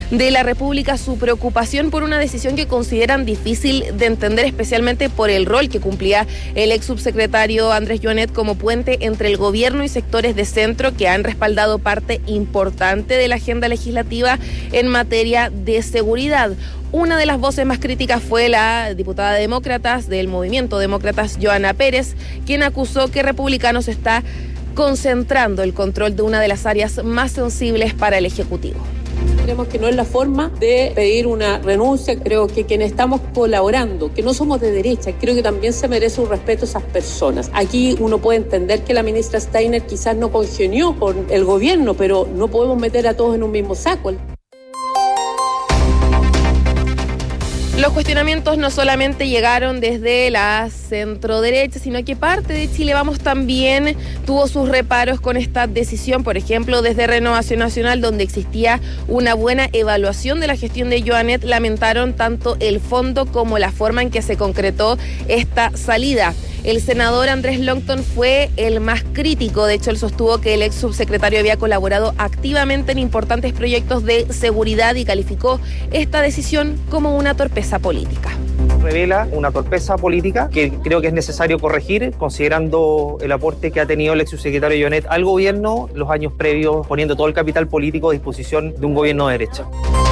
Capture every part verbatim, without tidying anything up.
de la República su preocupación por una decisión que consideran difícil de entender, especialmente por el rol que cumplía el ex subsecretario Andrés Joanet como puente entre el gobierno y sectores de centro que han respaldado parte importante de la agenda legislativa en materia de seguridad. Una de las voces más críticas fue la diputada de Demócratas del Movimiento Demócratas, Johanna Pérez, quien acusó que Republicanos está concentrando el control de una de las áreas más sensibles para el Ejecutivo. Creemos que no es la forma de pedir una renuncia. Creo que quienes estamos colaborando, que no somos de derecha, creo que también se merece un respeto a esas personas. Aquí uno puede entender que la ministra Steiner quizás no congenió con el gobierno, pero no podemos meter a todos en un mismo saco. Los cuestionamientos no solamente llegaron desde la centroderecha, sino que parte de Chile Vamos también tuvo sus reparos con esta decisión. Por ejemplo, desde Renovación Nacional, donde existía una buena evaluación de la gestión de Joanet, lamentaron tanto el fondo como la forma en que se concretó esta salida. El senador Andrés Longton fue el más crítico. De hecho, él sostuvo que el ex subsecretario había colaborado activamente en importantes proyectos de seguridad y calificó esta decisión como una torpeza política. Revela una torpeza política que creo que es necesario corregir, considerando el aporte que ha tenido el ex subsecretario Joanet al gobierno los años previos, poniendo todo el capital político a disposición de un gobierno de derecha.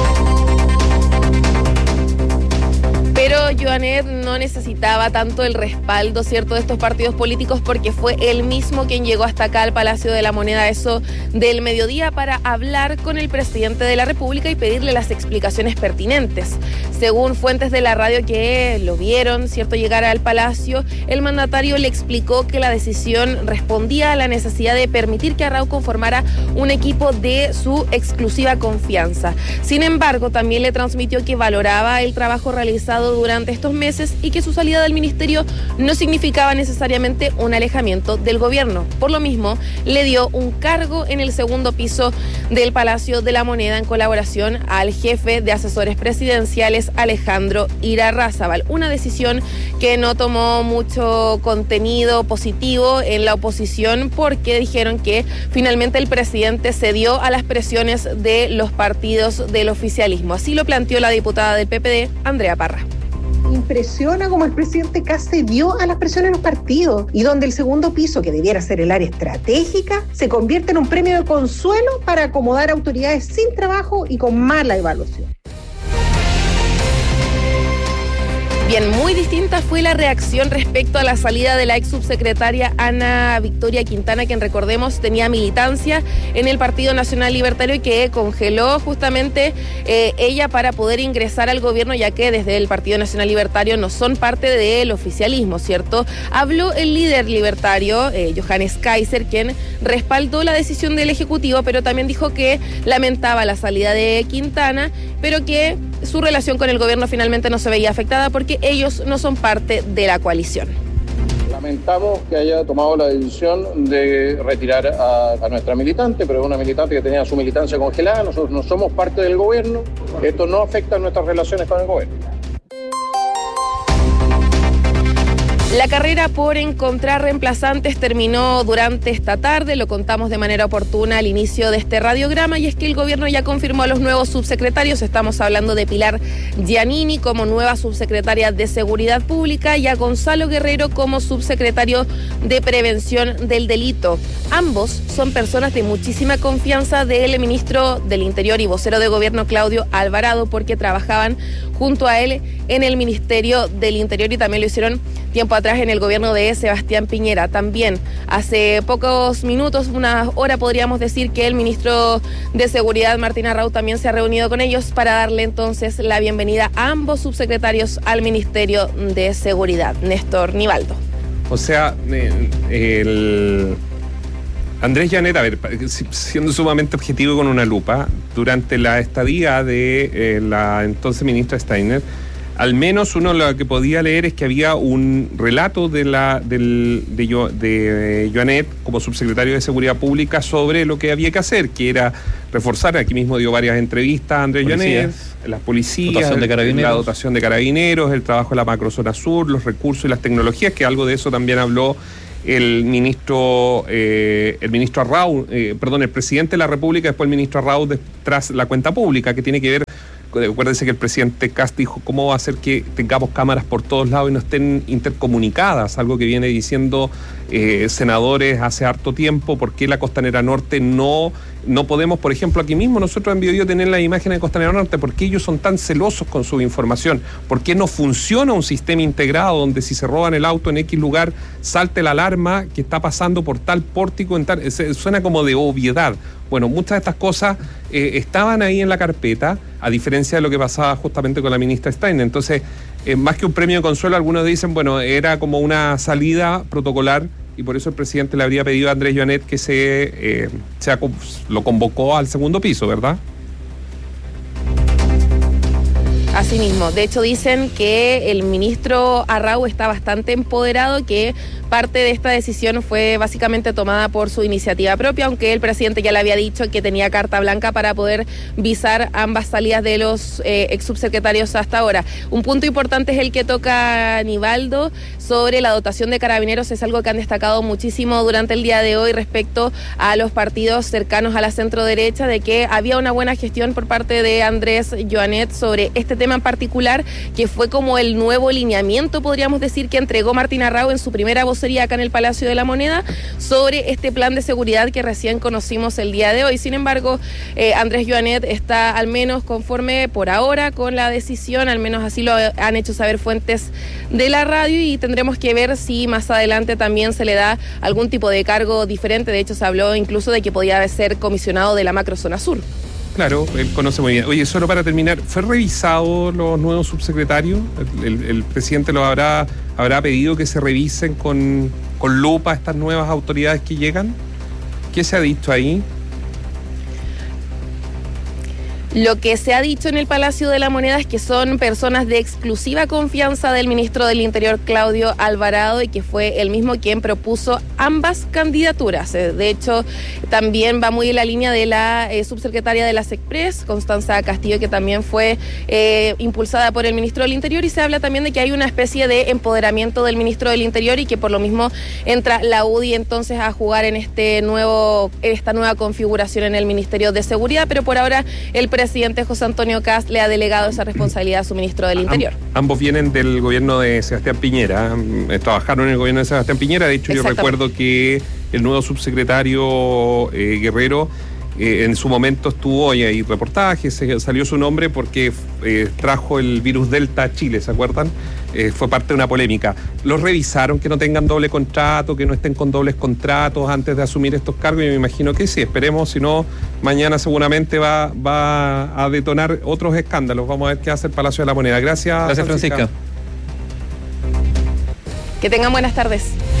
Pero Joanet no necesitaba tanto el respaldo, ¿cierto?, de estos partidos políticos, porque fue él mismo quien llegó hasta acá al Palacio de la Moneda, eso del mediodía, para hablar con el presidente de la República y pedirle las explicaciones pertinentes. Según fuentes de la radio que lo vieron, ¿cierto?, llegar al Palacio, el mandatario le explicó que la decisión respondía a la necesidad de permitir que Arrau conformara un equipo de su exclusiva confianza. Sin embargo, también le transmitió que valoraba el trabajo realizado durante estos meses y que su salida del ministerio no significaba necesariamente un alejamiento del gobierno. Por lo mismo, le dio un cargo en el segundo piso del Palacio de la Moneda en colaboración al jefe de asesores presidenciales, Alejandro Irarrázaval. Una decisión que no tomó mucho contenido positivo en la oposición, porque dijeron que finalmente el presidente cedió a las presiones de los partidos del oficialismo. Así lo planteó la diputada del P P D, Andrea Parra. Impresiona cómo el presidente K cedió a las presiones de los partidos y donde el segundo piso, que debiera ser el área estratégica, se convierte en un premio de consuelo para acomodar autoridades sin trabajo y con mala evaluación. Bien, muy distinta fue la reacción respecto a la salida de la ex subsecretaria Ana Victoria Quintana, quien, recordemos, tenía militancia en el Partido Nacional Libertario y que congeló justamente eh, ella para poder ingresar al gobierno, ya que desde el Partido Nacional Libertario no son parte del oficialismo, ¿cierto? Habló el líder libertario, eh, Johannes Kaiser, quien respaldó la decisión del Ejecutivo, pero también dijo que lamentaba la salida de Quintana, pero que su relación con el gobierno finalmente no se veía afectada porque ellos no son parte de la coalición. Lamentamos que haya tomado la decisión de retirar a, a nuestra militante, pero es una militante que tenía su militancia congelada. Nosotros no somos parte del gobierno. Esto no afecta a nuestras relaciones con el gobierno. La carrera por encontrar reemplazantes terminó durante esta tarde, lo contamos de manera oportuna al inicio de este radiograma, y es que el gobierno ya confirmó a los nuevos subsecretarios. Estamos hablando de Pilar Giannini como nueva subsecretaria de Seguridad Pública y a Gonzalo Guerrero como subsecretario de Prevención del Delito. Ambos son personas de muchísima confianza del ministro del Interior y vocero de gobierno Claudio Alvarado, porque trabajaban junto a él en el Ministerio del Interior y también lo hicieron tiempo atrás en el gobierno de Sebastián Piñera. También hace pocos minutos, una hora podríamos decir, que el ministro de Seguridad, Martín Arrau, también se ha reunido con ellos para darle entonces la bienvenida a ambos subsecretarios al Ministerio de Seguridad. Néstor Nivaldo. O sea, eh, el Andrés Joanet, a ver, siendo sumamente objetivo y con una lupa, durante la estadía de eh, la entonces ministra Steiner, al menos uno lo que podía leer es que había un relato de la del, de, Yo, de Joanet como subsecretario de Seguridad Pública sobre lo que había que hacer, que era reforzar. Aquí mismo dio varias entrevistas a Andrés Joanet, las policías, dotación de carabineros. la dotación de carabineros, el trabajo de la macrozona sur, los recursos y las tecnologías, que algo de eso también habló el ministro eh, el ministro Arrau, eh, perdón, el presidente de la República, después el ministro Arrau, tras la cuenta pública, que tiene que ver Acuérdense que el presidente Kast dijo, ¿cómo va a hacer que tengamos cámaras por todos lados y no estén intercomunicadas? Algo que viene diciendo eh, senadores hace harto tiempo. ¿Por qué la Costanera Norte no, no podemos, por ejemplo, aquí mismo nosotros en Biobío tener la imagen de Costanera Norte? ¿Por qué ellos son tan celosos con su información? ¿Por qué no funciona un sistema integrado donde si se roban el auto en X lugar salte la alarma que está pasando por tal pórtico? En tal, suena como de obviedad. Bueno, muchas de estas cosas eh, estaban ahí en la carpeta, a diferencia de lo que pasaba justamente con la ministra Steiner. Entonces, eh, más que un premio de consuelo, algunos dicen, bueno, era como una salida protocolar y por eso el presidente le habría pedido a Andrés Joanet que se, eh, se lo convocó al segundo piso, ¿verdad? Asimismo, de hecho dicen que el ministro Arrau está bastante empoderado, que parte de esta decisión fue básicamente tomada por su iniciativa propia, aunque el presidente ya le había dicho que tenía carta blanca para poder visar ambas salidas de los eh, ex subsecretarios hasta ahora. Un punto importante es el que toca Nivaldo sobre la dotación de carabineros, es algo que han destacado muchísimo durante el día de hoy respecto a los partidos cercanos a la centro derecha, de que había una buena gestión por parte de Andrés Joanet sobre este tema en particular, que fue como el nuevo lineamiento, podríamos decir, que entregó Martín Arrau en su primera vocería acá en el Palacio de la Moneda sobre este plan de seguridad que recién conocimos el día de hoy. Sin embargo, eh, Andrés Joanet está al menos conforme por ahora con la decisión, al menos así lo han hecho saber fuentes de la radio, y tendremos que ver si más adelante también se le da algún tipo de cargo diferente. De hecho, se habló incluso de que podía ser comisionado de la macrozona sur. Claro, él conoce muy bien. Oye, solo para terminar, ¿fue revisado los nuevos subsecretarios? ¿El, el, el presidente lo habrá, habrá pedido que se revisen con, con lupa estas nuevas autoridades que llegan? ¿Qué se ha dicho ahí? Lo que se ha dicho en el Palacio de la Moneda es que son personas de exclusiva confianza del ministro del Interior, Claudio Alvarado, y que fue el mismo quien propuso ambas candidaturas. De hecho, también va muy en la línea de la eh, subsecretaria de la SECPRES, Constanza Castillo, que también fue eh, impulsada por el ministro del Interior, y se habla también de que hay una especie de empoderamiento del ministro del Interior y que por lo mismo entra la U D I entonces a jugar en este nuevo, en esta nueva configuración en el Ministerio de Seguridad, pero por ahora el presidente El presidente José Antonio Kast le ha delegado esa responsabilidad a su ministro del Interior. Am, ambos vienen del gobierno de Sebastián Piñera, eh, trabajaron en el gobierno de Sebastián Piñera. De hecho, yo recuerdo que el nuevo subsecretario eh, Guerrero eh, en su momento estuvo, y hay reportajes, se, salió su nombre porque eh, trajo el virus Delta a Chile, ¿se acuerdan? Eh, fue parte de una polémica. ¿Los revisaron que no tengan doble contrato, que no estén con dobles contratos antes de asumir estos cargos? Y me imagino que sí, esperemos, si no, mañana seguramente va, va a detonar otros escándalos. Vamos a ver qué hace el Palacio de la Moneda. Gracias, Gracias, Francisca. Francisca. Que tengan buenas tardes.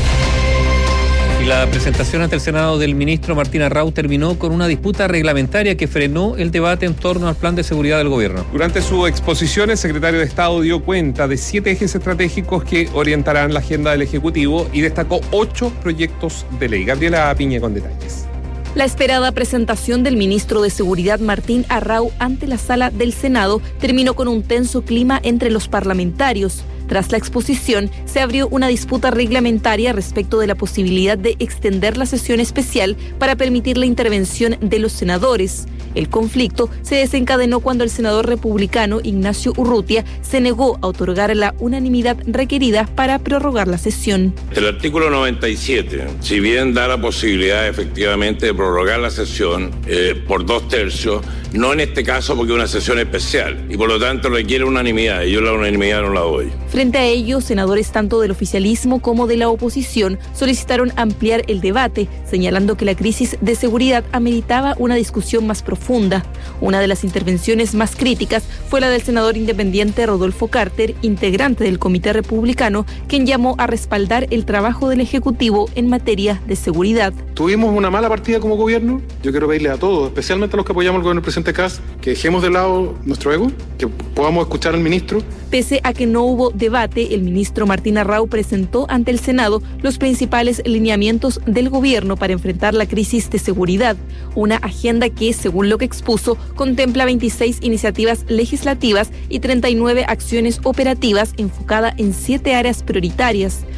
La presentación ante el Senado del ministro Martín Arrau terminó con una disputa reglamentaria que frenó el debate en torno al plan de seguridad del gobierno. Durante su exposición, el secretario de Estado dio cuenta de siete ejes estratégicos que orientarán la agenda del Ejecutivo y destacó ocho proyectos de ley. Gabriela Piña con detalles. La esperada presentación del ministro de Seguridad Martín Arrau ante la sala del Senado terminó con un tenso clima entre los parlamentarios. Tras la exposición, se abrió una disputa reglamentaria respecto de la posibilidad de extender la sesión especial para permitir la intervención de los senadores. El conflicto se desencadenó cuando el senador republicano Ignacio Urrutia se negó a otorgar la unanimidad requerida para prorrogar la sesión. El artículo noventa y siete, si bien da la posibilidad efectivamente de prorrogar la sesión eh, por dos tercios, no en este caso porque es una sesión especial y por lo tanto requiere unanimidad, y yo la unanimidad no la doy. Frente a ello, senadores tanto del oficialismo como de la oposición solicitaron ampliar el debate, señalando que la crisis de seguridad ameritaba una discusión más profunda. Una de las intervenciones más críticas fue la del senador independiente Rodolfo Carter, integrante del Comité Republicano, quien llamó a respaldar el trabajo del Ejecutivo en materia de seguridad. Tuvimos una mala partida como gobierno. Yo quiero pedirle a todos, especialmente a los que apoyamos al gobierno del presidente Kast, que dejemos de lado nuestro ego, que podamos escuchar al ministro. Pese a que no hubo debate, el ministro Martín Arrau presentó ante el Senado los principales lineamientos del gobierno para enfrentar la crisis de seguridad. Una agenda que, según lo que expuso, contempla veintiséis iniciativas legislativas y treinta y nueve acciones operativas enfocadas en siete áreas prioritarias.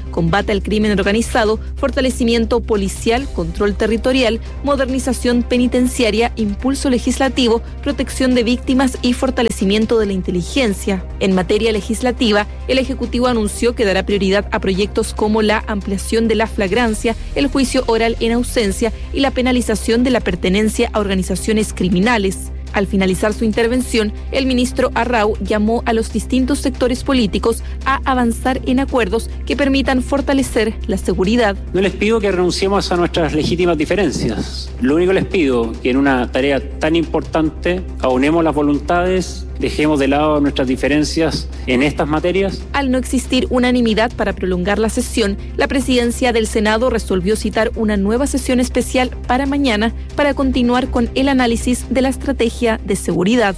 combate al crimen organizado, fortalecimiento policial, control territorial, modernización penitenciaria, impulso legislativo, protección de víctimas y fortalecimiento de la inteligencia. En materia legislativa, el Ejecutivo anunció que dará prioridad a proyectos como la ampliación de la flagrancia, el juicio oral en ausencia y la penalización de la pertenencia a organizaciones criminales. Al finalizar su intervención, el ministro Arrau llamó a los distintos sectores políticos a avanzar en acuerdos que permitan fortalecer la seguridad. No les pido que renunciemos a nuestras legítimas diferencias. Lo único que les pido es que en una tarea tan importante aunemos las voluntades, dejemos de lado nuestras diferencias en estas materias. Al no existir unanimidad para prolongar la sesión, la presidencia del Senado resolvió citar una nueva sesión especial para mañana para continuar con el análisis de la estrategia de seguridad.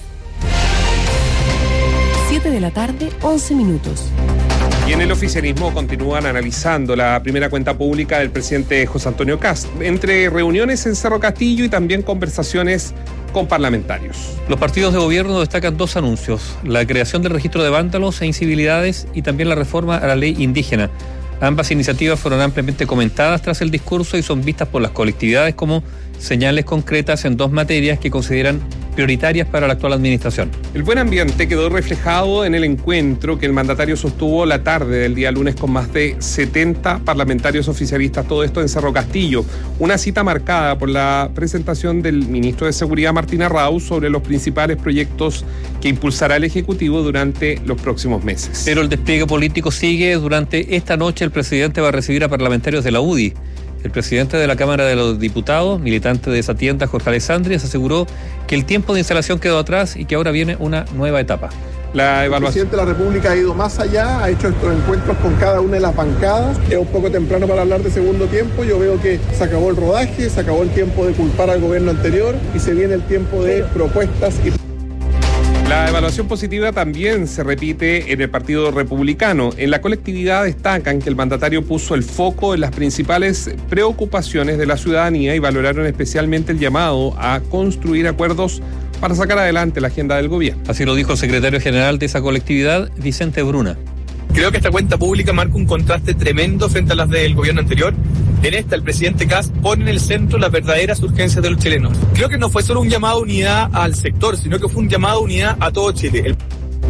siete de la tarde, once minutos. Y en el oficialismo continúan analizando la primera cuenta pública del presidente José Antonio Kast, entre reuniones en Cerro Castillo y también conversaciones con parlamentarios. Los partidos de gobierno destacan dos anuncios: la creación del registro de vándalos e incivilidades y también la reforma a la ley indígena. Ambas iniciativas fueron ampliamente comentadas tras el discurso y son vistas por las colectividades como señales concretas en dos materias que consideran prioritarias para la actual administración. El buen ambiente quedó reflejado en el encuentro que el mandatario sostuvo la tarde del día lunes con más de setenta parlamentarios oficialistas, todo esto en Cerro Castillo. Una cita marcada por la presentación del ministro de Seguridad, Martín Arrau, sobre los principales proyectos que impulsará el Ejecutivo durante los próximos meses. Pero el despliegue político sigue. Durante esta noche el presidente va a recibir a parlamentarios de la U D I. El presidente de la Cámara de los Diputados, militante de esa tienda, Jorge Alessandri, aseguró que el tiempo de instalación quedó atrás y que ahora viene una nueva etapa. La evaluación. El presidente de la República ha ido más allá, ha hecho estos encuentros con cada una de las bancadas. Es un poco temprano para hablar de segundo tiempo. Yo veo que se acabó el rodaje, se acabó el tiempo de culpar al gobierno anterior y se viene el tiempo de propuestas y... La evaluación positiva también se repite en el Partido Republicano. En la colectividad destacan que el mandatario puso el foco en las principales preocupaciones de la ciudadanía y valoraron especialmente el llamado a construir acuerdos para sacar adelante la agenda del gobierno. Así lo dijo el secretario general de esa colectividad, Vicente Bruna. Creo que esta cuenta pública marca un contraste tremendo frente a las del gobierno anterior. En esta, el presidente Kast pone en el centro las verdaderas urgencias de los chilenos. Creo que no fue solo un llamado a unidad al sector, sino que fue un llamado a unidad a todo Chile. El...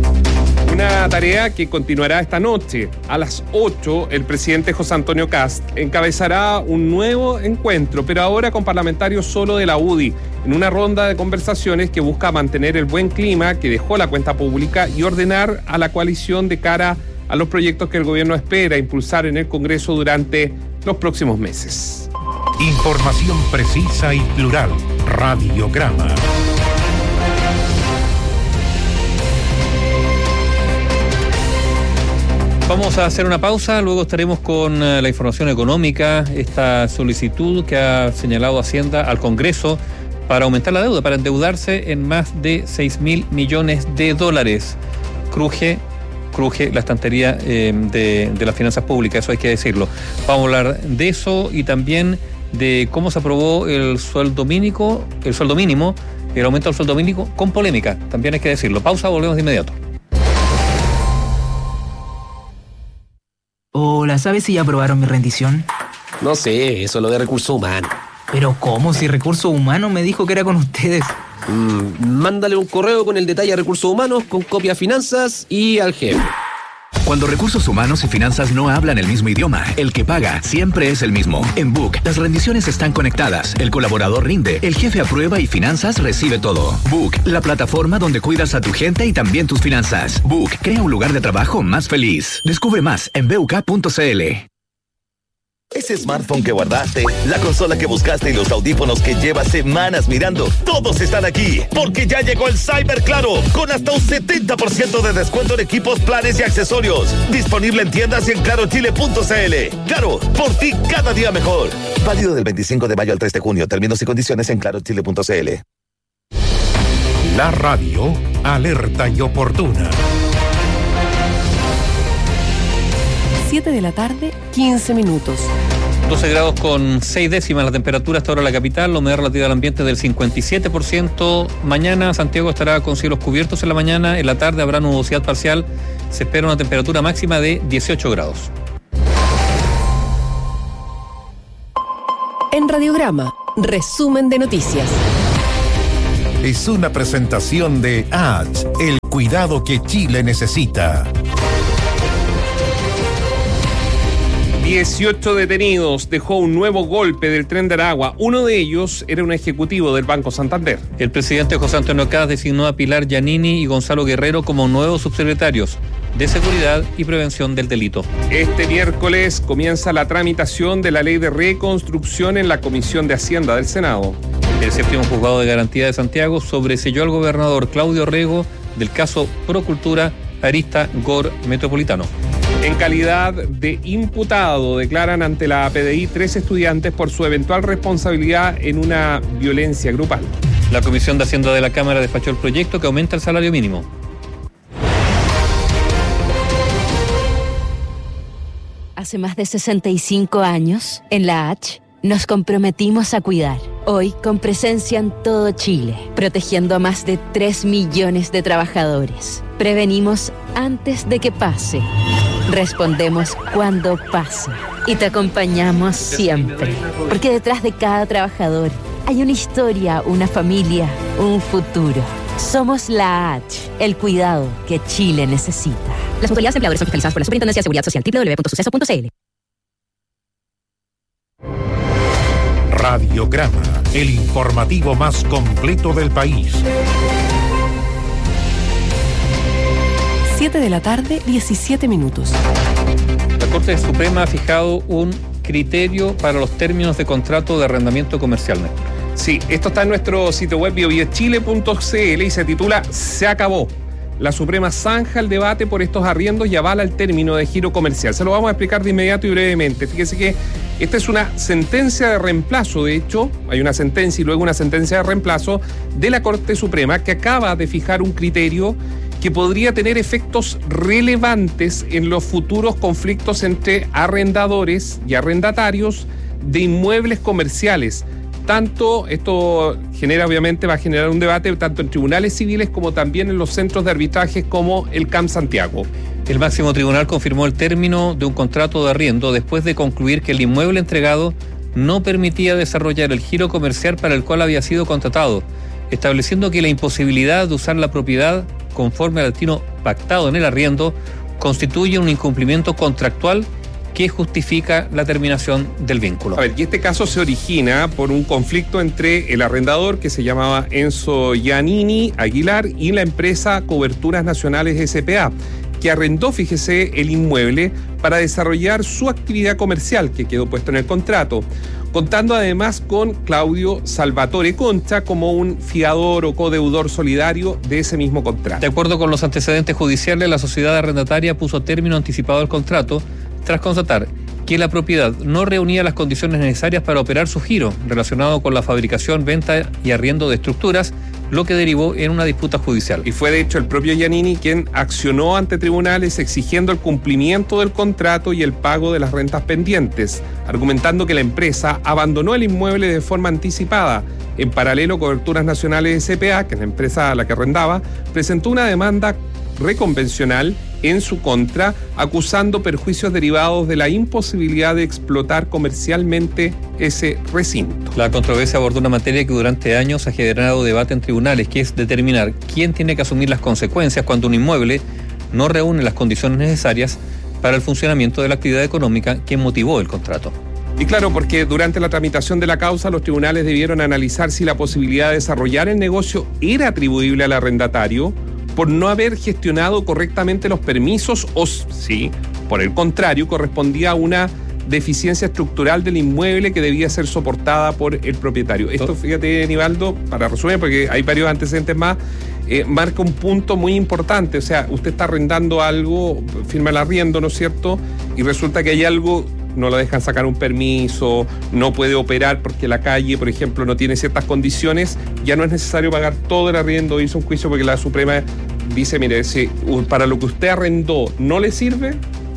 Una tarea que continuará esta noche. A las ocho, el presidente José Antonio Kast encabezará un nuevo encuentro, pero ahora con parlamentarios solo de la U D I, en una ronda de conversaciones que busca mantener el buen clima que dejó la cuenta pública y ordenar a la coalición de cara a los proyectos que el gobierno espera impulsar en el Congreso durante los próximos meses. Información precisa y plural. Radiograma. Vamos a hacer una pausa, luego estaremos con la información económica, esta solicitud que ha señalado Hacienda al Congreso para aumentar la deuda, para endeudarse en más de seis mil millones de dólares. Cruje cruje la estantería eh, de, de las finanzas públicas, eso hay que decirlo. Vamos a hablar de eso y también de cómo se aprobó el sueldo mínimo, el sueldo mínimo, el aumento del sueldo mínimo con polémica, también hay que decirlo. Pausa, volvemos de inmediato. Hola, ¿sabes si ya aprobaron mi rendición? No sé, eso es lo de recursos humanos. ¿Pero cómo? Si Recursos Humanos me dijo que era con ustedes. Mm, mándale un correo con el detalle a Recursos Humanos, con copia a Finanzas y al jefe. Cuando Recursos Humanos y Finanzas no hablan el mismo idioma, el que paga siempre es el mismo. En Book, las rendiciones están conectadas, el colaborador rinde, el jefe aprueba y Finanzas recibe todo. Book, la plataforma donde cuidas a tu gente y también tus finanzas. Book, crea un lugar de trabajo más feliz. Descubre más en b u k punto c l. Ese smartphone que guardaste, la consola que buscaste y los audífonos que llevas semanas mirando, todos están aquí, porque ya llegó el Cyber Claro, con hasta un setenta por ciento de descuento en equipos, planes y accesorios. Disponible en tiendas y en claro chile punto c l. Claro, por ti cada día mejor. Válido del veinticinco de mayo al tres de junio. Términos y condiciones en claro chile punto c l. La radio, alerta y oportuna. siete de la tarde, quince minutos. doce grados con seis décimas la temperatura hasta ahora en la capital, la humedad relativa al ambiente del cincuenta y siete por ciento. Mañana Santiago estará con cielos cubiertos en la mañana, en la tarde habrá nubosidad parcial, se espera una temperatura máxima de dieciocho grados. En Radiograma, resumen de noticias. Es una presentación de A H, el cuidado que Chile necesita. dieciocho detenidos, dejó un nuevo golpe del Tren de Aragua. Uno de ellos era un ejecutivo del Banco Santander. El presidente José Antonio Kast designó a Pilar Giannini y Gonzalo Guerrero como nuevos subsecretarios de Seguridad y Prevención del Delito. Este miércoles comienza la tramitación de la Ley de Reconstrucción en la Comisión de Hacienda del Senado. El séptimo juzgado de garantía de Santiago sobreseyó al gobernador Claudio Rego del caso Procultura Arista Gor Metropolitano. En calidad de imputado, declaran ante la P D I tres estudiantes por su eventual responsabilidad en una violencia grupal. La Comisión de Hacienda de la Cámara despachó el proyecto que aumenta el salario mínimo. Hace más de sesenta y cinco años, en la H, nos comprometimos a cuidar. Hoy, con presencia en todo Chile, protegiendo a más de tres millones de trabajadores. Prevenimos antes de que pase. Respondemos cuando pase. Y te acompañamos siempre. Porque detrás de cada trabajador hay una historia, una familia, un futuro. Somos la H, el cuidado que Chile necesita. Las mutualidades empleadores son fiscalizadas por la Superintendencia de Seguridad Social, doble u doble u doble u punto suceso punto c l. Radiograma, el informativo más completo del país. siete de la tarde, diecisiete minutos. La Corte Suprema ha fijado un criterio para los términos de contrato de arrendamiento comercial. Sí, esto está en nuestro sitio web bio bio chile punto c l y se titula Se acabó. La Suprema zanja el debate por estos arriendos y avala el término de giro comercial. Se lo vamos a explicar de inmediato y brevemente. Fíjese que esta es una sentencia de reemplazo. De hecho, hay una sentencia y luego una sentencia de reemplazo de la Corte Suprema que acaba de fijar un criterio que podría tener efectos relevantes en los futuros conflictos entre arrendadores y arrendatarios de inmuebles comerciales. Tanto, esto genera, obviamente, va a generar un debate tanto en tribunales civiles como también en los centros de arbitraje como el C A M Santiago. El máximo tribunal confirmó el término de un contrato de arriendo después de concluir que el inmueble entregado no permitía desarrollar el giro comercial para el cual había sido contratado, estableciendo que la imposibilidad de usar la propiedad conforme al destino pactado en el arriendo constituye un incumplimiento contractual que justifica la terminación del vínculo. A ver, y este caso se origina por un conflicto entre el arrendador, que se llamaba Enzo Giannini Aguilar, y la empresa Coberturas Nacionales S P A, que arrendó, fíjese, el inmueble para desarrollar su actividad comercial, que quedó puesto en el contrato, contando además con Claudio Salvatore Concha como un fiador o codeudor solidario de ese mismo contrato. De acuerdo con los antecedentes judiciales, la sociedad arrendataria puso término anticipado al contrato tras constatar que la propiedad no reunía las condiciones necesarias para operar su giro relacionado con la fabricación, venta y arriendo de estructuras, lo que derivó en una disputa judicial. Y fue de hecho el propio Giannini quien accionó ante tribunales exigiendo el cumplimiento del contrato y el pago de las rentas pendientes, argumentando que la empresa abandonó el inmueble de forma anticipada. En paralelo, Coberturas Nacionales S P A, que es la empresa a la que arrendaba, presentó una demanda reconvencional en su contra, acusando perjuicios derivados de la imposibilidad de explotar comercialmente ese recinto. La controversia abordó una materia que durante años ha generado debate en tribunales, que es determinar quién tiene que asumir las consecuencias cuando un inmueble no reúne las condiciones necesarias para el funcionamiento de la actividad económica que motivó el contrato. Y claro, porque durante la tramitación de la causa, los tribunales debieron analizar si la posibilidad de desarrollar el negocio era atribuible al arrendatario por no haber gestionado correctamente los permisos o, sí, por el contrario, correspondía a una deficiencia estructural del inmueble que debía ser soportada por el propietario. Esto, fíjate, Nivaldo, para resumir, porque hay varios antecedentes más, eh, marca un punto muy importante. O sea, usted está arrendando algo, firma el arriendo, ¿no es cierto? Y resulta que hay algo, no lo dejan sacar un permiso, no puede operar porque la calle, por ejemplo, no tiene ciertas condiciones, ya no es necesario pagar todo el arriendo, hizo un juicio porque la Suprema dice, mire, si para lo que usted arrendó no le sirve,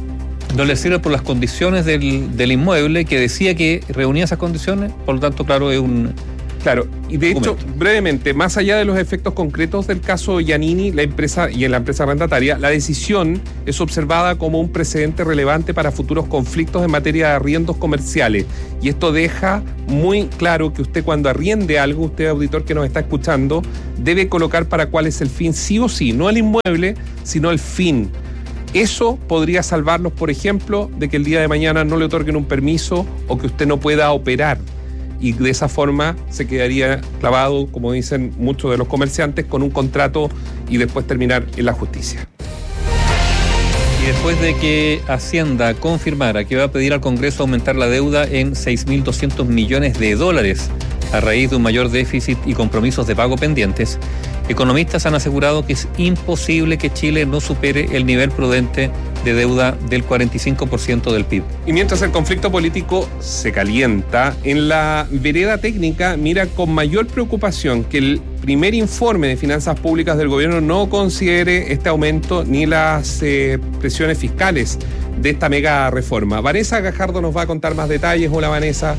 no le sirve por las condiciones del, del inmueble, que decía que reunía esas condiciones, por lo tanto, claro, es un Claro, y de hecho, brevemente, más allá de los efectos concretos del caso Giannini, la empresa y en la empresa arrendataria, la decisión es observada como un precedente relevante para futuros conflictos en materia de arriendos comerciales. Y esto deja muy claro que usted, cuando arriende algo, usted, auditor que nos está escuchando, debe colocar para cuál es el fin, sí o sí, no el inmueble, sino el fin. Eso podría salvarnos, por ejemplo, de que el día de mañana no le otorguen un permiso o que usted no pueda operar. Y de esa forma se quedaría clavado, como dicen muchos de los comerciantes, con un contrato y después terminar en la justicia. Y después de que Hacienda confirmara que va a pedir al Congreso aumentar la deuda en seis mil doscientos millones de dólares a raíz de un mayor déficit y compromisos de pago pendientes, economistas han asegurado que es imposible que Chile no supere el nivel prudente de deuda del cuarenta y cinco por ciento del P I B. Y mientras el conflicto político se calienta, en la vereda técnica mira con mayor preocupación que el primer informe de finanzas públicas del gobierno no considere este aumento ni las eh, presiones fiscales de esta mega reforma. Vanessa Gajardo nos va a contar más detalles. Hola, Vanessa.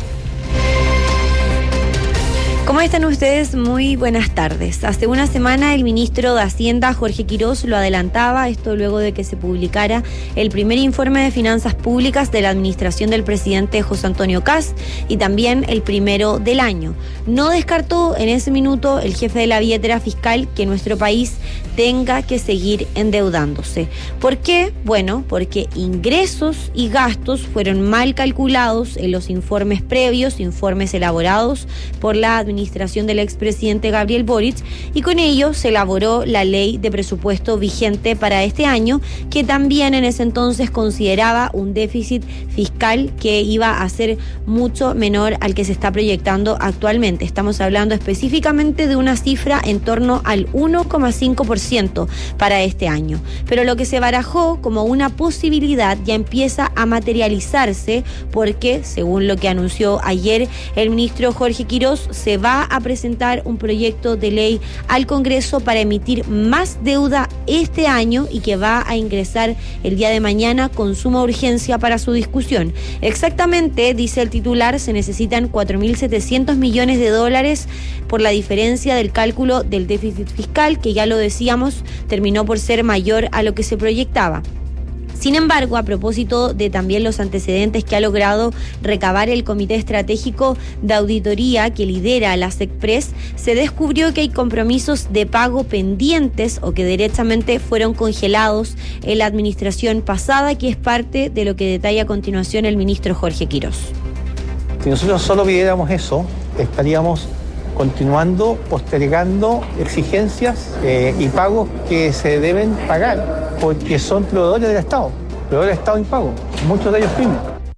¿Cómo están ustedes? Muy buenas tardes. Hace una semana el ministro de Hacienda, Jorge Quirós, lo adelantaba, esto luego de que se publicara el primer informe de finanzas públicas de la administración del presidente José Antonio Kast y también el primero del año. No descartó en ese minuto el jefe de la billetera fiscal que nuestro país tenga que seguir endeudándose. ¿Por qué? Bueno, porque ingresos y gastos fueron mal calculados en los informes previos, informes elaborados por la administración administración del expresidente Gabriel Boric, y con ello se elaboró la ley de presupuesto vigente para este año, que también en ese entonces consideraba un déficit fiscal que iba a ser mucho menor al que se está proyectando actualmente. Estamos hablando específicamente de una cifra en torno al uno coma cinco por ciento para este año. Pero lo que se barajó como una posibilidad ya empieza a materializarse, porque, según lo que anunció ayer el ministro Jorge Quirós, se va a presentar un proyecto de ley al Congreso para emitir más deuda este año y que va a ingresar el día de mañana con suma urgencia para su discusión. Exactamente, dice el titular, se necesitan cuatro mil setecientos millones de dólares por la diferencia del cálculo del déficit fiscal, que ya lo decíamos, terminó por ser mayor a lo que se proyectaba. Sin embargo, a propósito de también los antecedentes que ha logrado recabar el Comité Estratégico de Auditoría que lidera la SECPRES, se descubrió que hay compromisos de pago pendientes o que derechamente fueron congelados en la administración pasada, que es parte de lo que detalla a continuación el ministro Jorge Quirós. Si nosotros solo pidiéramos eso, estaríamos continuando postergando exigencias eh, y pagos que se deben pagar, porque son proveedores del Estado, proveedores del Estado impago, muchos de ellos pymes.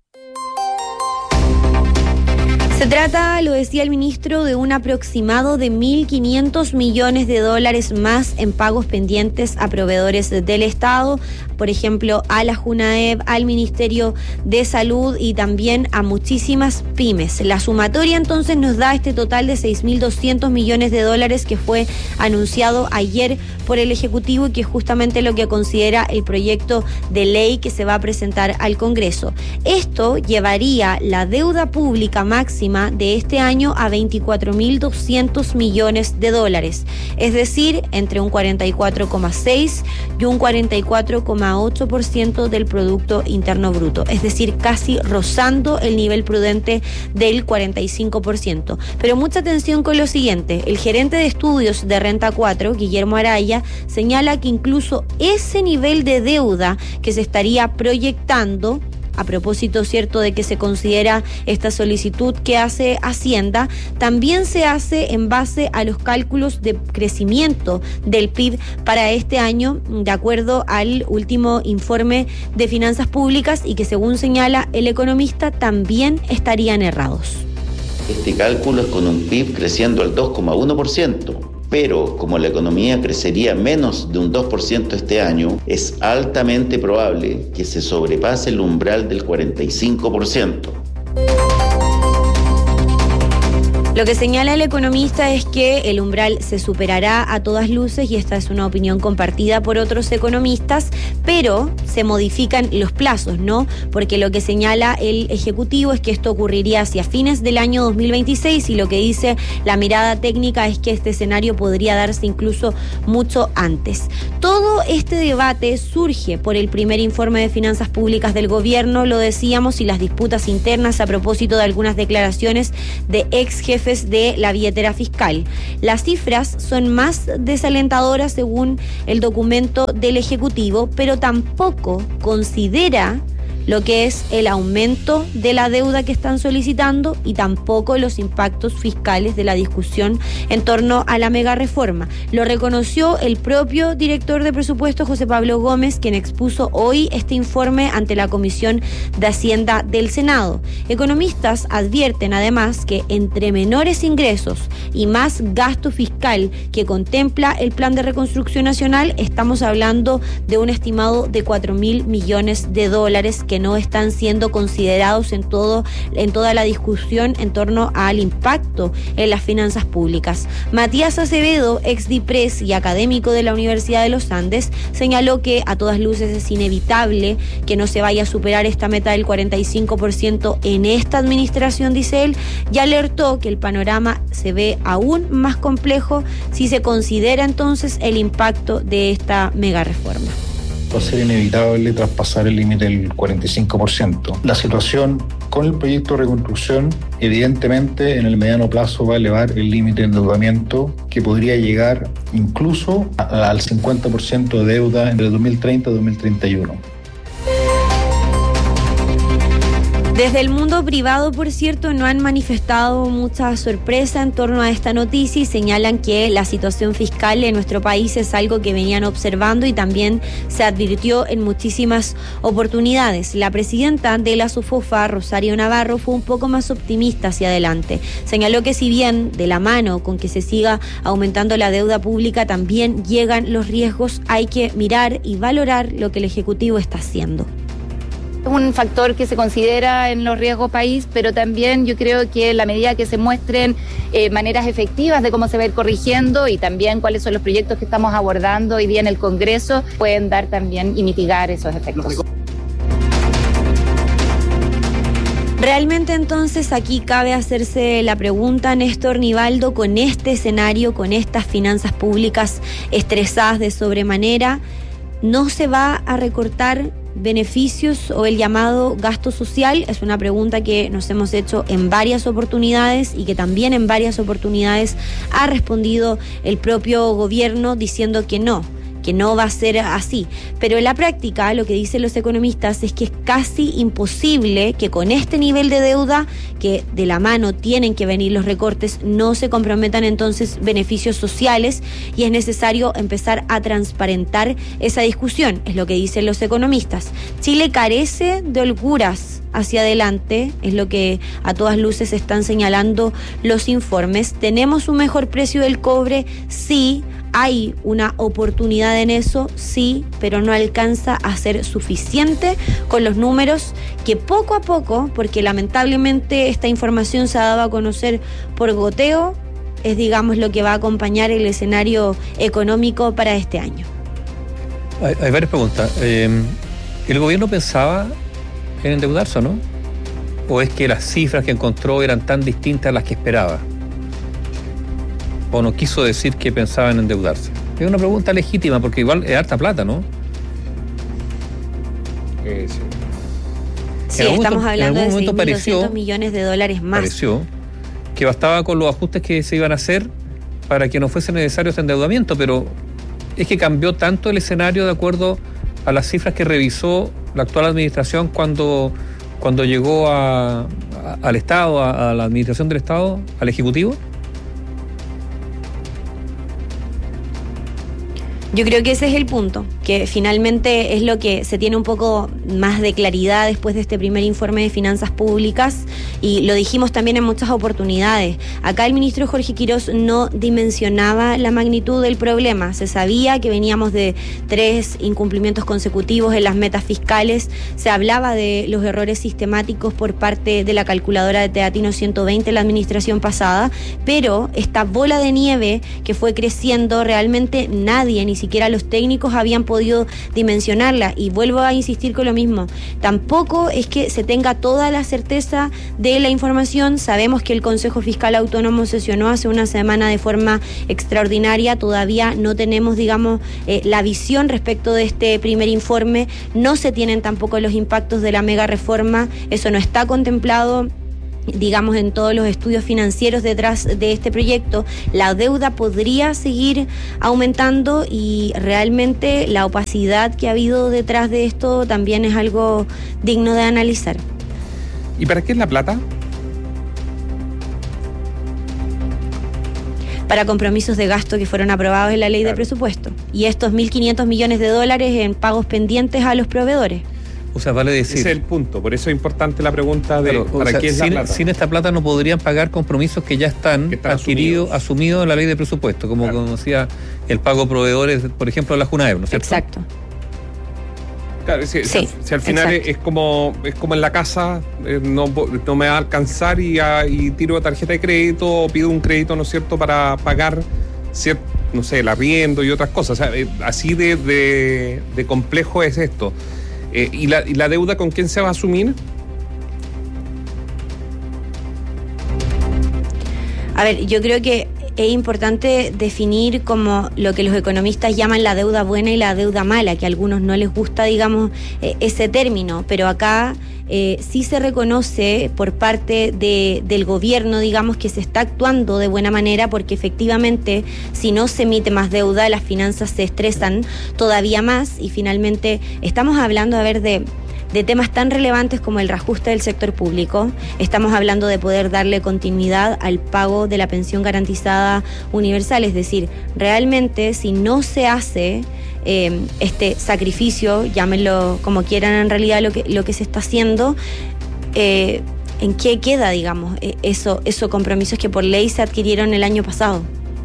Se trata, lo decía el ministro, de un aproximado de mil quinientos millones de dólares más en pagos pendientes a proveedores del Estado, por ejemplo, a la JUNAEV, al Ministerio de Salud y también a muchísimas pymes. La sumatoria entonces nos da este total de seis mil doscientos millones de dólares que fue anunciado ayer por el Ejecutivo y que es justamente lo que considera el proyecto de ley que se va a presentar al Congreso. Esto llevaría la deuda pública máxima de este año a veinticuatro mil doscientos millones de dólares, es decir, entre un cuarenta y cuatro coma seis y un cuarenta y cuatro coma ocho por ciento del Producto Interno Bruto, es decir, casi rozando el nivel prudente del cuarenta y cinco por ciento. Pero mucha atención con lo siguiente: el gerente de estudios de Renta cuatro, Guillermo Araya, señala que incluso ese nivel de deuda que se estaría proyectando, a propósito, cierto, de que se considera esta solicitud que hace Hacienda, también se hace en base a los cálculos de crecimiento del P I B para este año, de acuerdo al último informe de finanzas públicas, y que, según señala el economista, también estarían errados. Este cálculo es con un P I B creciendo al dos coma uno por ciento. Pero como la economía crecería menos de un dos por ciento este año, es altamente probable que se sobrepase el umbral del cuarenta y cinco por ciento. Lo que señala el economista es que el umbral se superará a todas luces y esta es una opinión compartida por otros economistas, pero se modifican los plazos, ¿no? Porque lo que señala el Ejecutivo es que esto ocurriría hacia fines del año dos mil veintiséis y lo que dice la mirada técnica es que este escenario podría darse incluso mucho antes. Todo este debate surge por el primer informe de finanzas públicas del gobierno, lo decíamos, y las disputas internas a propósito de algunas declaraciones de ex jefes de la billetera fiscal. Las cifras son más desalentadoras según el documento del Ejecutivo, pero tampoco considera lo que es el aumento de la deuda que están solicitando y tampoco los impactos fiscales de la discusión en torno a la mega reforma. Lo reconoció el propio director de presupuesto, José Pablo Gómez, quien expuso hoy este informe ante la Comisión de Hacienda del Senado. Economistas advierten además que entre menores ingresos y más gasto fiscal que contempla el Plan de Reconstrucción Nacional, estamos hablando de un estimado de cuatro mil millones de dólares que no están siendo considerados en todo, en toda la discusión en torno al impacto en las finanzas públicas. Matías Acevedo, ex DIPRES y académico de la Universidad de los Andes, señaló que a todas luces es inevitable que no se vaya a superar esta meta del cuarenta y cinco por ciento en esta administración, dice él, y alertó que el panorama se ve aún más complejo si se considera entonces el impacto de esta mega reforma. Va a ser inevitable traspasar el límite del cuarenta y cinco por ciento. La situación con el proyecto de reconstrucción, evidentemente, en el mediano plazo va a elevar el límite de endeudamiento que podría llegar incluso a, al cincuenta por ciento de deuda entre dos mil treinta y dos mil treinta y uno. Desde el mundo privado, por cierto, no han manifestado mucha sorpresa en torno a esta noticia y señalan que la situación fiscal en nuestro país es algo que venían observando y también se advirtió en muchísimas oportunidades. La presidenta de la SOFOFA, Rosario Navarro, fue un poco más optimista hacia adelante. Señaló que si bien de la mano con que se siga aumentando la deuda pública también llegan los riesgos, hay que mirar y valorar lo que el Ejecutivo está haciendo. Es un factor que se considera en los riesgos país, pero también yo creo que en la medida que se muestren eh, maneras efectivas de cómo se va a ir corrigiendo y también cuáles son los proyectos que estamos abordando hoy día en el Congreso, pueden dar también y mitigar esos efectos. Realmente entonces aquí cabe hacerse la pregunta, Néstor Nivaldo, con este escenario, con estas finanzas públicas estresadas de sobremanera, ¿no se va a recortar beneficios o el llamado gasto social? Es una pregunta que nos hemos hecho en varias oportunidades y que también en varias oportunidades ha respondido el propio gobierno diciendo que no, que no va a ser así. Pero en la práctica lo que dicen los economistas es que es casi imposible que con este nivel de deuda, que de la mano tienen que venir los recortes, no se comprometan entonces beneficios sociales y es necesario empezar a transparentar esa discusión, es lo que dicen los economistas. Chile carece de holguras hacia adelante, es lo que a todas luces están señalando los informes. ¿Tenemos un mejor precio del cobre? Sí. Hay una oportunidad en eso, sí, pero no alcanza a ser suficiente con los números que poco a poco, porque lamentablemente esta información se ha dado a conocer por goteo, es digamos lo que va a acompañar el escenario económico para este año. Hay, hay varias preguntas. Eh, ¿El gobierno pensaba en endeudarse o no? ¿O es que las cifras que encontró eran tan distintas a las que esperaba? ¿O no quiso decir que pensaba en endeudarse? Es una pregunta legítima porque igual es harta plata, ¿no? Eh, sí, sí estamos momento, hablando de seis mil doscientos millones de dólares más. Pareció que bastaba con los ajustes que se iban a hacer para que no fuese necesario ese endeudamiento, pero es que cambió tanto el escenario de acuerdo a las cifras que revisó la actual administración cuando, cuando llegó a, a, al Estado, a, a la administración del Estado, al Ejecutivo. Yo creo que ese es el punto. que finalmente es lo que se tiene un poco más de claridad después de este primer informe de finanzas públicas, y lo dijimos también en muchas oportunidades. Acá el ministro Jorge Quirós no dimensionaba la magnitud del problema. Se sabía que veníamos de tres incumplimientos consecutivos en las metas fiscales, se hablaba de los errores sistemáticos por parte de la calculadora de Teatino ciento veinte en la administración pasada, pero esta bola de nieve que fue creciendo, realmente nadie, ni siquiera los técnicos, habían podido dimensionarla. Y vuelvo a insistir con lo mismo, tampoco es que se tenga toda la certeza de la información. Sabemos que el Consejo Fiscal Autónomo sesionó hace una semana de forma extraordinaria, todavía no tenemos, digamos, eh, la visión respecto de este primer informe, no se tienen tampoco los impactos de la mega reforma, eso no está contemplado, digamos, en todos los estudios financieros detrás de este proyecto. La deuda podría seguir aumentando y realmente la opacidad que ha habido detrás de esto también es algo digno de analizar. ¿Y para qué es la plata? Para compromisos de gasto que fueron aprobados en la ley, claro, de presupuesto. Y estos mil quinientos millones de dólares en pagos pendientes a los proveedores. O sea, vale decir... Ese es el punto, por eso es importante la pregunta de claro, ¿para sea, qué es sin, la plata? Sin esta plata no podrían pagar compromisos que ya están, que están adquiridos, asumidos. asumidos en la ley de presupuesto, como, claro, como decía el pago a proveedores, por ejemplo, de la Junaev, ¿no es cierto? Exacto. Claro, si, sí, si, si al final es, es como es como en la casa, eh, no, no me va a alcanzar y, a, y tiro tarjeta de crédito o pido un crédito, ¿no es cierto?, para pagar, cierto, no sé, el arriendo y otras cosas. O sea, eh, así de, de, de complejo es esto. Eh, ¿y, la, ¿Y la deuda con quién se va a asumir? A ver, yo creo que es importante definir como lo que los economistas llaman la deuda buena y la deuda mala, que a algunos no les gusta, digamos, eh, ese término, pero acá eh, sí se reconoce por parte de, del gobierno, digamos, que se está actuando de buena manera, porque efectivamente si no se emite más deuda, las finanzas se estresan todavía más y finalmente estamos hablando, a ver, de... de temas tan relevantes como el reajuste del sector público. Estamos hablando de poder darle continuidad al pago de la pensión garantizada universal, es decir, realmente si no se hace eh, este sacrificio, llámenlo como quieran en realidad lo que, lo que se está haciendo, eh, ¿en qué queda, digamos, eh, eso, esos compromisos que por ley se adquirieron el año pasado?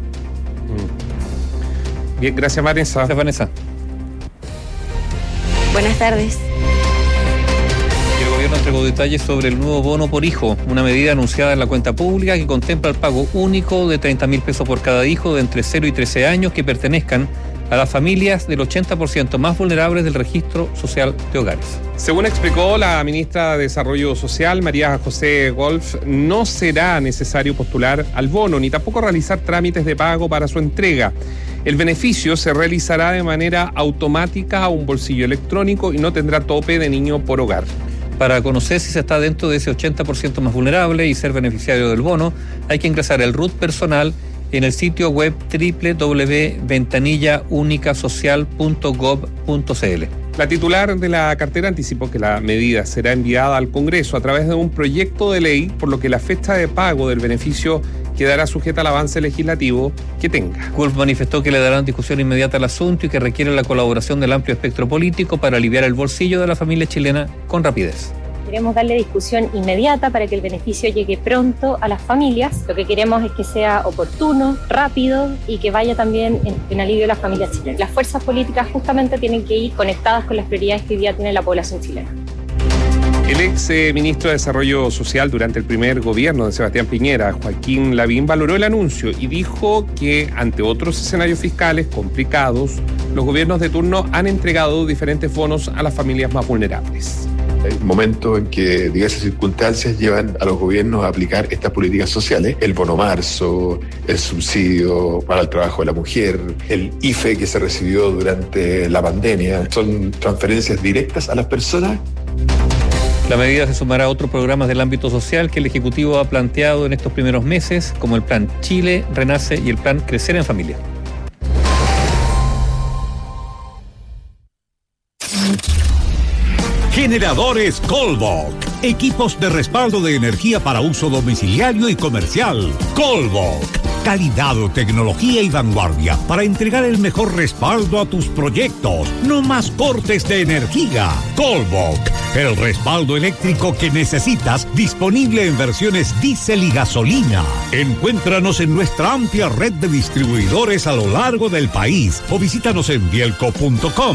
Bien, gracias Vanessa. Gracias Vanessa. Buenas tardes. El gobierno entregó detalles sobre el nuevo bono por hijo, una medida anunciada en la cuenta pública que contempla el pago único de treinta mil pesos por cada hijo de entre cero y trece años que pertenezcan a las familias del ochenta por ciento más vulnerables del registro social de hogares. Según explicó la ministra de Desarrollo Social, María José Wolf, no será necesario postular al bono ni tampoco realizar trámites de pago para su entrega. El beneficio se realizará de manera automática a un bolsillo electrónico y no tendrá tope de niño por hogar. Para conocer si se está dentro de ese ochenta por ciento más vulnerable y ser beneficiario del bono, hay que ingresar el R U T personal en el sitio web doble u doble u doble u punto ventanilla única social punto gov punto c l. La titular de la cartera anticipó que la medida será enviada al Congreso a través de un proyecto de ley, por lo que la fecha de pago del beneficio quedará sujeta al avance legislativo que tenga. Wolf manifestó que le darán discusión inmediata al asunto y que requiere la colaboración del amplio espectro político para aliviar el bolsillo de la familia chilena con rapidez. Queremos darle discusión inmediata para que el beneficio llegue pronto a las familias. Lo que queremos es que sea oportuno, rápido y que vaya también en, en alivio a las familias chilenas. Las fuerzas políticas justamente tienen que ir conectadas con las prioridades que hoy día tiene la población chilena. El ex eh, ministro de Desarrollo Social durante el primer gobierno de Sebastián Piñera, Joaquín Lavín, valoró el anuncio y dijo que ante otros escenarios fiscales complicados, los gobiernos de turno han entregado diferentes bonos a las familias más vulnerables. Hay momentos en que diversas circunstancias llevan a los gobiernos a aplicar estas políticas sociales. El bono marzo, el subsidio para el trabajo de la mujer, el I F E que se recibió durante la pandemia. Son transferencias directas a las personas. La medida se sumará a otros programas del ámbito social que el Ejecutivo ha planteado en estos primeros meses, como el Plan Chile, Renace y el Plan Crecer en Familia. Generadores Colbok. Equipos de respaldo de energía para uso domiciliario y comercial. Colbok. Calidad, tecnología y vanguardia para entregar el mejor respaldo a tus proyectos. No más cortes de energía. Colbok, el respaldo eléctrico que necesitas, disponible en versiones diésel y gasolina. Encuéntranos en nuestra amplia red de distribuidores a lo largo del país o visítanos en bielco punto com.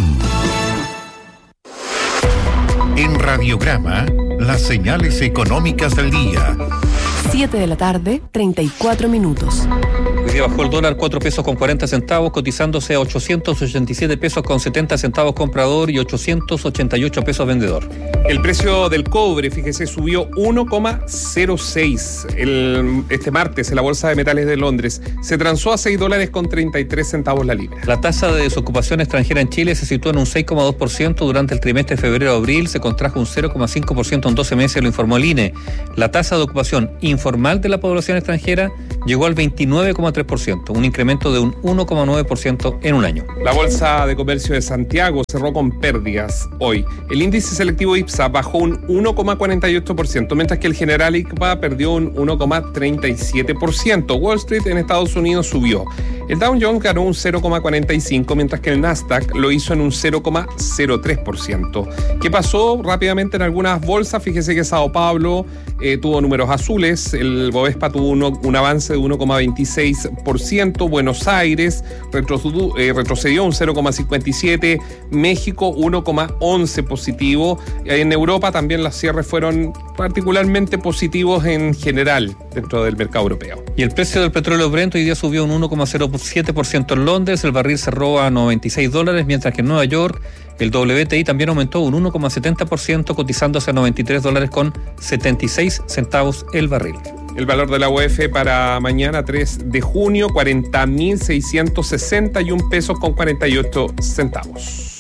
En Radiograma, las señales económicas del día. siete de la tarde, treinta y cuatro minutos. Hoy día bajó el dólar cuatro pesos con cuarenta centavos, cotizándose a ochocientos ochenta y siete pesos con setenta centavos comprador y ochocientos ochenta y ocho pesos vendedor. El precio del cobre, fíjese, subió uno coma cero seis el, este martes en la Bolsa de Metales de Londres. Se transó a seis dólares con treinta y tres centavos la libra. La tasa de desocupación extranjera en Chile se sitúa en un seis coma dos por ciento durante el trimestre de febrero-abril, se contrajo un cero coma cinco por ciento en doce meses, lo informó el I N E. La tasa de ocupación informal de la población extranjera llegó al veintinueve coma tres por ciento, un incremento de un uno coma nueve por ciento en un año. La Bolsa de Comercio de Santiago cerró con pérdidas hoy. El índice selectivo IPSA bajó un uno coma cuarenta y ocho por ciento, mientras que el general I C P A perdió un uno coma treinta y siete por ciento. Wall Street en Estados Unidos subió. El Dow Jones ganó un cero coma cuarenta y cinco por ciento, mientras que el Nasdaq lo hizo en un cero coma cero tres por ciento. ¿Qué pasó rápidamente en algunas bolsas? Fíjese que Sao Paulo eh, tuvo números azules, el Bovespa tuvo uno, un avance de uno coma veintiséis por ciento, Buenos Aires retrocedió, eh, retrocedió un cero coma cincuenta y siete por ciento, México uno coma once por ciento positivo. En Europa también los cierres fueron particularmente positivos en general dentro del mercado europeo. Y el precio del petróleo Brent hoy día subió un uno coma cero siete por ciento en Londres, el barril cerró a noventa y seis dólares, mientras que en Nueva York el W T I también aumentó un uno coma setenta por ciento, cotizándose a noventa y tres dólares con setenta y seis centavos el barril. El valor de la U E F para mañana tres de junio, cuarenta mil seiscientos sesenta y un pesos con cuarenta y ocho centavos.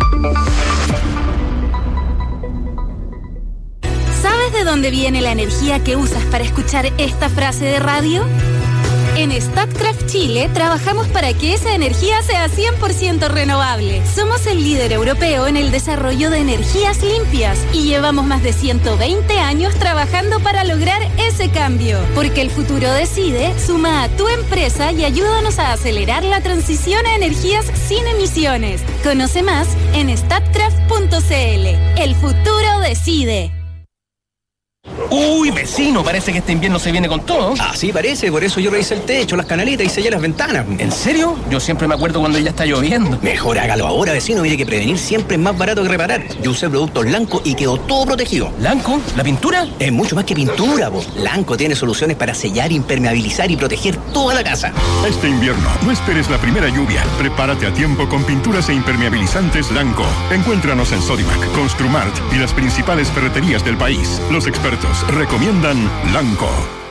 ¿Sabes de dónde viene la energía que usas para escuchar esta frase de radio? En Statkraft Chile trabajamos para que esa energía sea cien por ciento renovable. Somos el líder europeo en el desarrollo de energías limpias y llevamos más de ciento veinte años trabajando para lograr ese cambio. Porque el futuro decide, suma a tu empresa y ayúdanos a acelerar la transición a energías sin emisiones. Conoce más en statkraft punto c l. El futuro decide. Uy, vecino, parece que este invierno se viene con todo. Así parece, por eso yo revisé el techo, las canaletas y sellé las ventanas. ¿En serio? Yo siempre me acuerdo cuando ya está lloviendo. Mejor hágalo ahora, vecino, mire que prevenir siempre es más barato que reparar. Yo usé productos Lanco y quedó todo protegido. ¿Lanco? ¿La pintura? Es mucho más que pintura, vos. Lanco tiene soluciones para sellar, impermeabilizar y proteger toda la casa. Este invierno, no esperes la primera lluvia. Prepárate a tiempo con pinturas e impermeabilizantes Lanco. Encuéntranos en Sodimac, Construmart y las principales ferreterías del país. Los expertos recomiendan Lanco.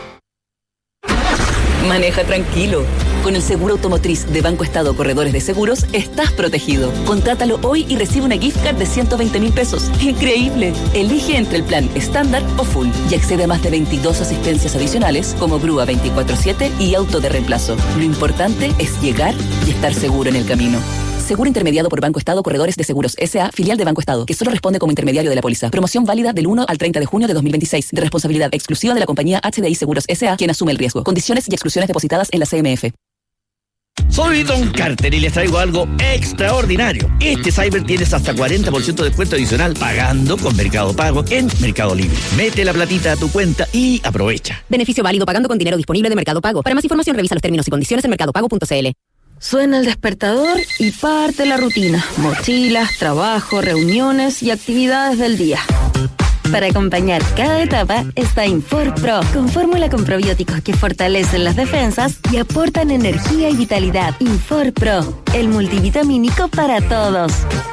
Maneja tranquilo. Con el seguro automotriz de Banco Estado Corredores de Seguros, estás protegido. Contrátalo hoy y recibe una gift card de ciento veinte mil pesos. ¡Increíble! Elige entre el plan estándar o full y accede a más de veintidós asistencias adicionales como grúa veinticuatro siete y auto de reemplazo. Lo importante es llegar y estar seguro en el camino. Seguro intermediado por Banco Estado Corredores de Seguros S A, filial de Banco Estado, que solo responde como intermediario de la póliza. Promoción válida del uno al treinta de junio de dos mil veintiséis, de responsabilidad exclusiva de la compañía H D I Seguros S A, quien asume el riesgo. Condiciones y exclusiones depositadas en la C M F. Soy Don Carter y les traigo algo extraordinario. Este Cyber tienes hasta cuarenta por ciento de descuento adicional pagando con Mercado Pago en Mercado Libre. Mete la platita a tu cuenta y aprovecha. Beneficio válido pagando con dinero disponible de Mercado Pago. Para más información revisa los términos y condiciones en mercado pago punto c l. Suena el despertador y parte la rutina. Mochilas, trabajo, reuniones y actividades del día. Para acompañar cada etapa está Infor Pro, con fórmula con probióticos que fortalecen las defensas y aportan energía y vitalidad. Infor Pro, el multivitamínico para todos.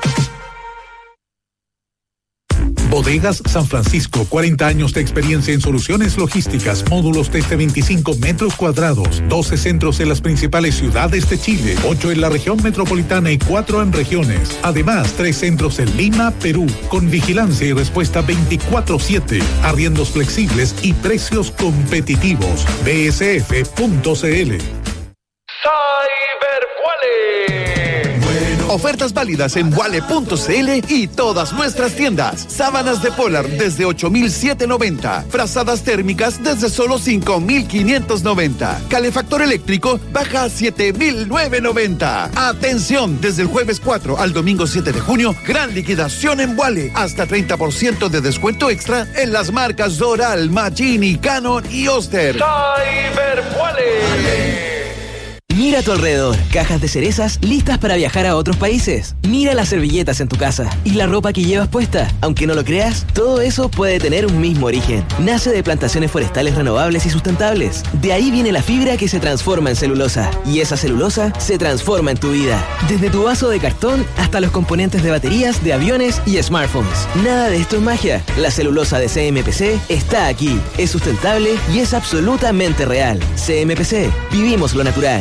Bodegas San Francisco, cuarenta años de experiencia en soluciones logísticas, módulos desde veinticinco metros cuadrados, doce centros en las principales ciudades de Chile, ocho en la región metropolitana y cuatro en regiones. Además, tres centros en Lima, Perú, con vigilancia y respuesta veinticuatro siete, arriendos flexibles y precios competitivos. b s f punto c l. Cyberpuele. Ofertas válidas en wale punto cl y todas nuestras tiendas. Sábanas de Polar desde ocho mil setecientos noventa. Frazadas térmicas desde solo cinco mil quinientos noventa. Calefactor eléctrico baja a siete mil novecientos noventa. Atención, desde el jueves cuatro al domingo siete de junio, gran liquidación en Wale. Hasta treinta por ciento de descuento extra en las marcas Doral, Machini, Canon y Oster. Cyber Wale. Mira a tu alrededor, cajas de cerezas listas para viajar a otros países. Mira las servilletas en tu casa y la ropa que llevas puesta. Aunque no lo creas, todo eso puede tener un mismo origen. Nace de plantaciones forestales renovables y sustentables. De ahí viene la fibra que se transforma en celulosa. Y esa celulosa se transforma en tu vida. Desde tu vaso de cartón hasta los componentes de baterías, de aviones y smartphones. Nada de esto es magia. La celulosa de C M P C está aquí. Es sustentable y es absolutamente real. C M P C. Vivimos lo natural.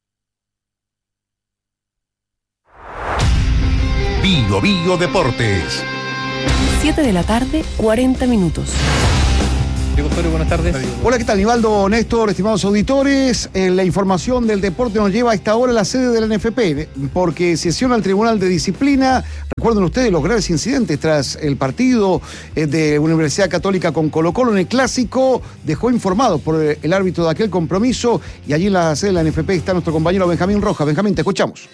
Bio Bio Deportes. siete de la tarde, cuarenta minutos. Diego Osorio, buenas tardes. Hola, ¿qué tal? Nivaldo, Néstor, estimados auditores. Eh, la información del deporte nos lleva a esta hora a la sede de la N F P, porque sesiona el Tribunal de Disciplina. Recuerden ustedes los graves incidentes tras el partido eh, de Universidad Católica con Colo-Colo en el Clásico. Dejó informado por el árbitro de aquel compromiso, y allí en la sede de la N F P está nuestro compañero Benjamín Rojas. Benjamín, te escuchamos.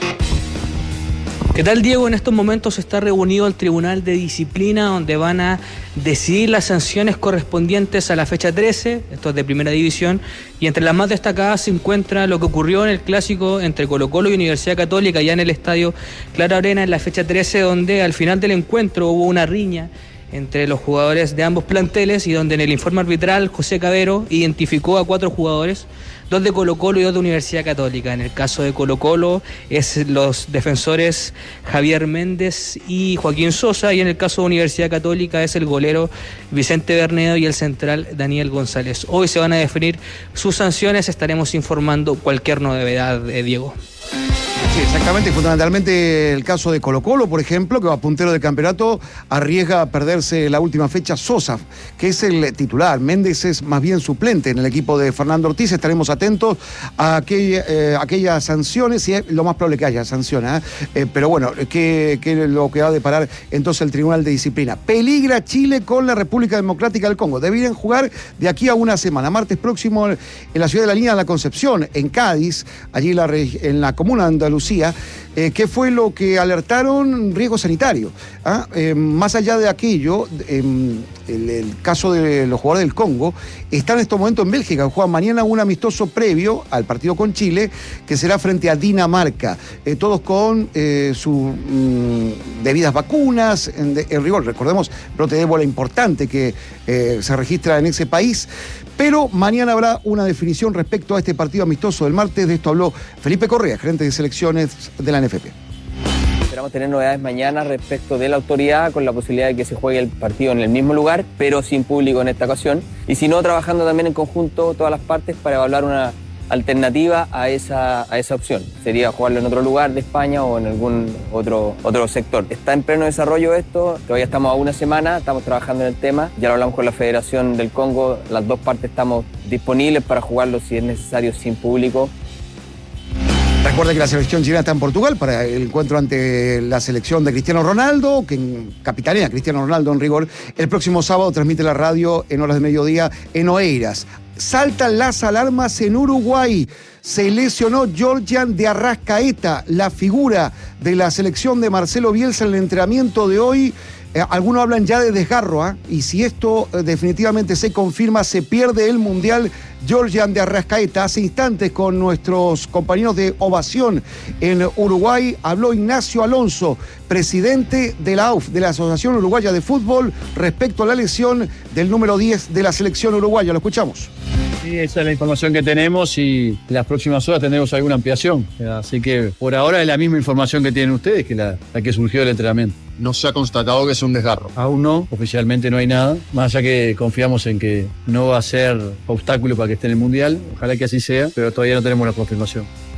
¿Qué tal, Diego? En estos momentos está reunido el Tribunal de Disciplina, donde van a decidir las sanciones correspondientes a la fecha trece, esto es de Primera División, y entre las más destacadas se encuentra lo que ocurrió en el Clásico entre Colo-Colo y Universidad Católica, ya en el estadio Clara Arena, en la fecha trece, donde al final del encuentro hubo una riña entre los jugadores de ambos planteles y donde en el informe arbitral José Cabero identificó a cuatro jugadores, dos de Colo-Colo y dos de Universidad Católica. En el caso de Colo-Colo es los defensores Javier Méndez y Joaquín Sosa, y en el caso de Universidad Católica es el golero Vicente Bernedo y el central Daniel González. Hoy se van a definir sus sanciones, estaremos informando cualquier novedad, de Diego. Sí, exactamente, fundamentalmente el caso de Colo-Colo, por ejemplo, que va puntero del campeonato, arriesga a perderse la última fecha Sosa, que es el titular. Méndez es más bien suplente en el equipo de Fernando Ortiz. Estaremos atentos a aquella, eh, aquellas sanciones, y es lo más probable que haya sanciones, ¿eh? Eh, pero bueno, ¿qué, qué es lo que va a deparar entonces el Tribunal de Disciplina? Peligra Chile con la República Democrática del Congo. Deberían jugar de aquí a una semana, martes próximo, en la ciudad de la Línea de la Concepción, en Cádiz, allí en la, en la comuna de Andalucía. Eh, ¿Qué fue lo que alertaron? Riesgo sanitario. ¿ah? Eh, más allá de aquello, eh, el, el caso de los jugadores del Congo, están en estos momentos en Bélgica. Juegan mañana un amistoso previo al partido con Chile, que será frente a Dinamarca. Eh, todos con eh, sus mm, debidas vacunas, en, en rigor. Recordemos, brote de ébola importante que eh, se registra en ese país. Pero mañana habrá una definición respecto a este partido amistoso del martes. De esto habló Felipe Correa, gerente de selecciones de la N F P. Esperamos tener novedades mañana respecto de la autoridad, con la posibilidad de que se juegue el partido en el mismo lugar, pero sin público en esta ocasión. Y si no, trabajando también en conjunto todas las partes para evaluar una alternativa a esa, a esa opción. Sería jugarlo en otro lugar de España o en algún otro, otro sector. Está en pleno desarrollo esto, todavía estamos a una semana, estamos trabajando en el tema, ya lo hablamos con la Federación del Congo, las dos partes estamos disponibles para jugarlo si es necesario sin público. Recuerda que la selección chilena está en Portugal para el encuentro ante la selección de Cristiano Ronaldo, que en capitanea Cristiano Ronaldo en rigor. El próximo sábado transmite la radio en horas de mediodía en Oeiras. Saltan las alarmas en Uruguay. Se lesionó Georgian de Arrascaeta, la figura de la selección de Marcelo Bielsa en el entrenamiento de hoy. Eh, algunos hablan ya de desgarro, ¿eh? y si esto eh, definitivamente se confirma, se pierde el Mundial Georgian de Arrascaeta. Hace instantes con nuestros compañeros de Ovación en Uruguay habló Ignacio Alonso, presidente de la A U F, de la Asociación Uruguaya de Fútbol, respecto a la lesión del número diez de la selección uruguaya. Lo escuchamos. Sí, esa es la información que tenemos y en las próximas horas tendremos alguna ampliación. Así que por ahora es la misma información que tienen ustedes que la, la que surgió del entrenamiento. No se ha constatado que es un desgarro. Aún no, oficialmente no hay nada. Más allá que confiamos en que no va a ser obstáculo para que esté en el Mundial. Ojalá que así sea, pero todavía no tenemos la confirmación.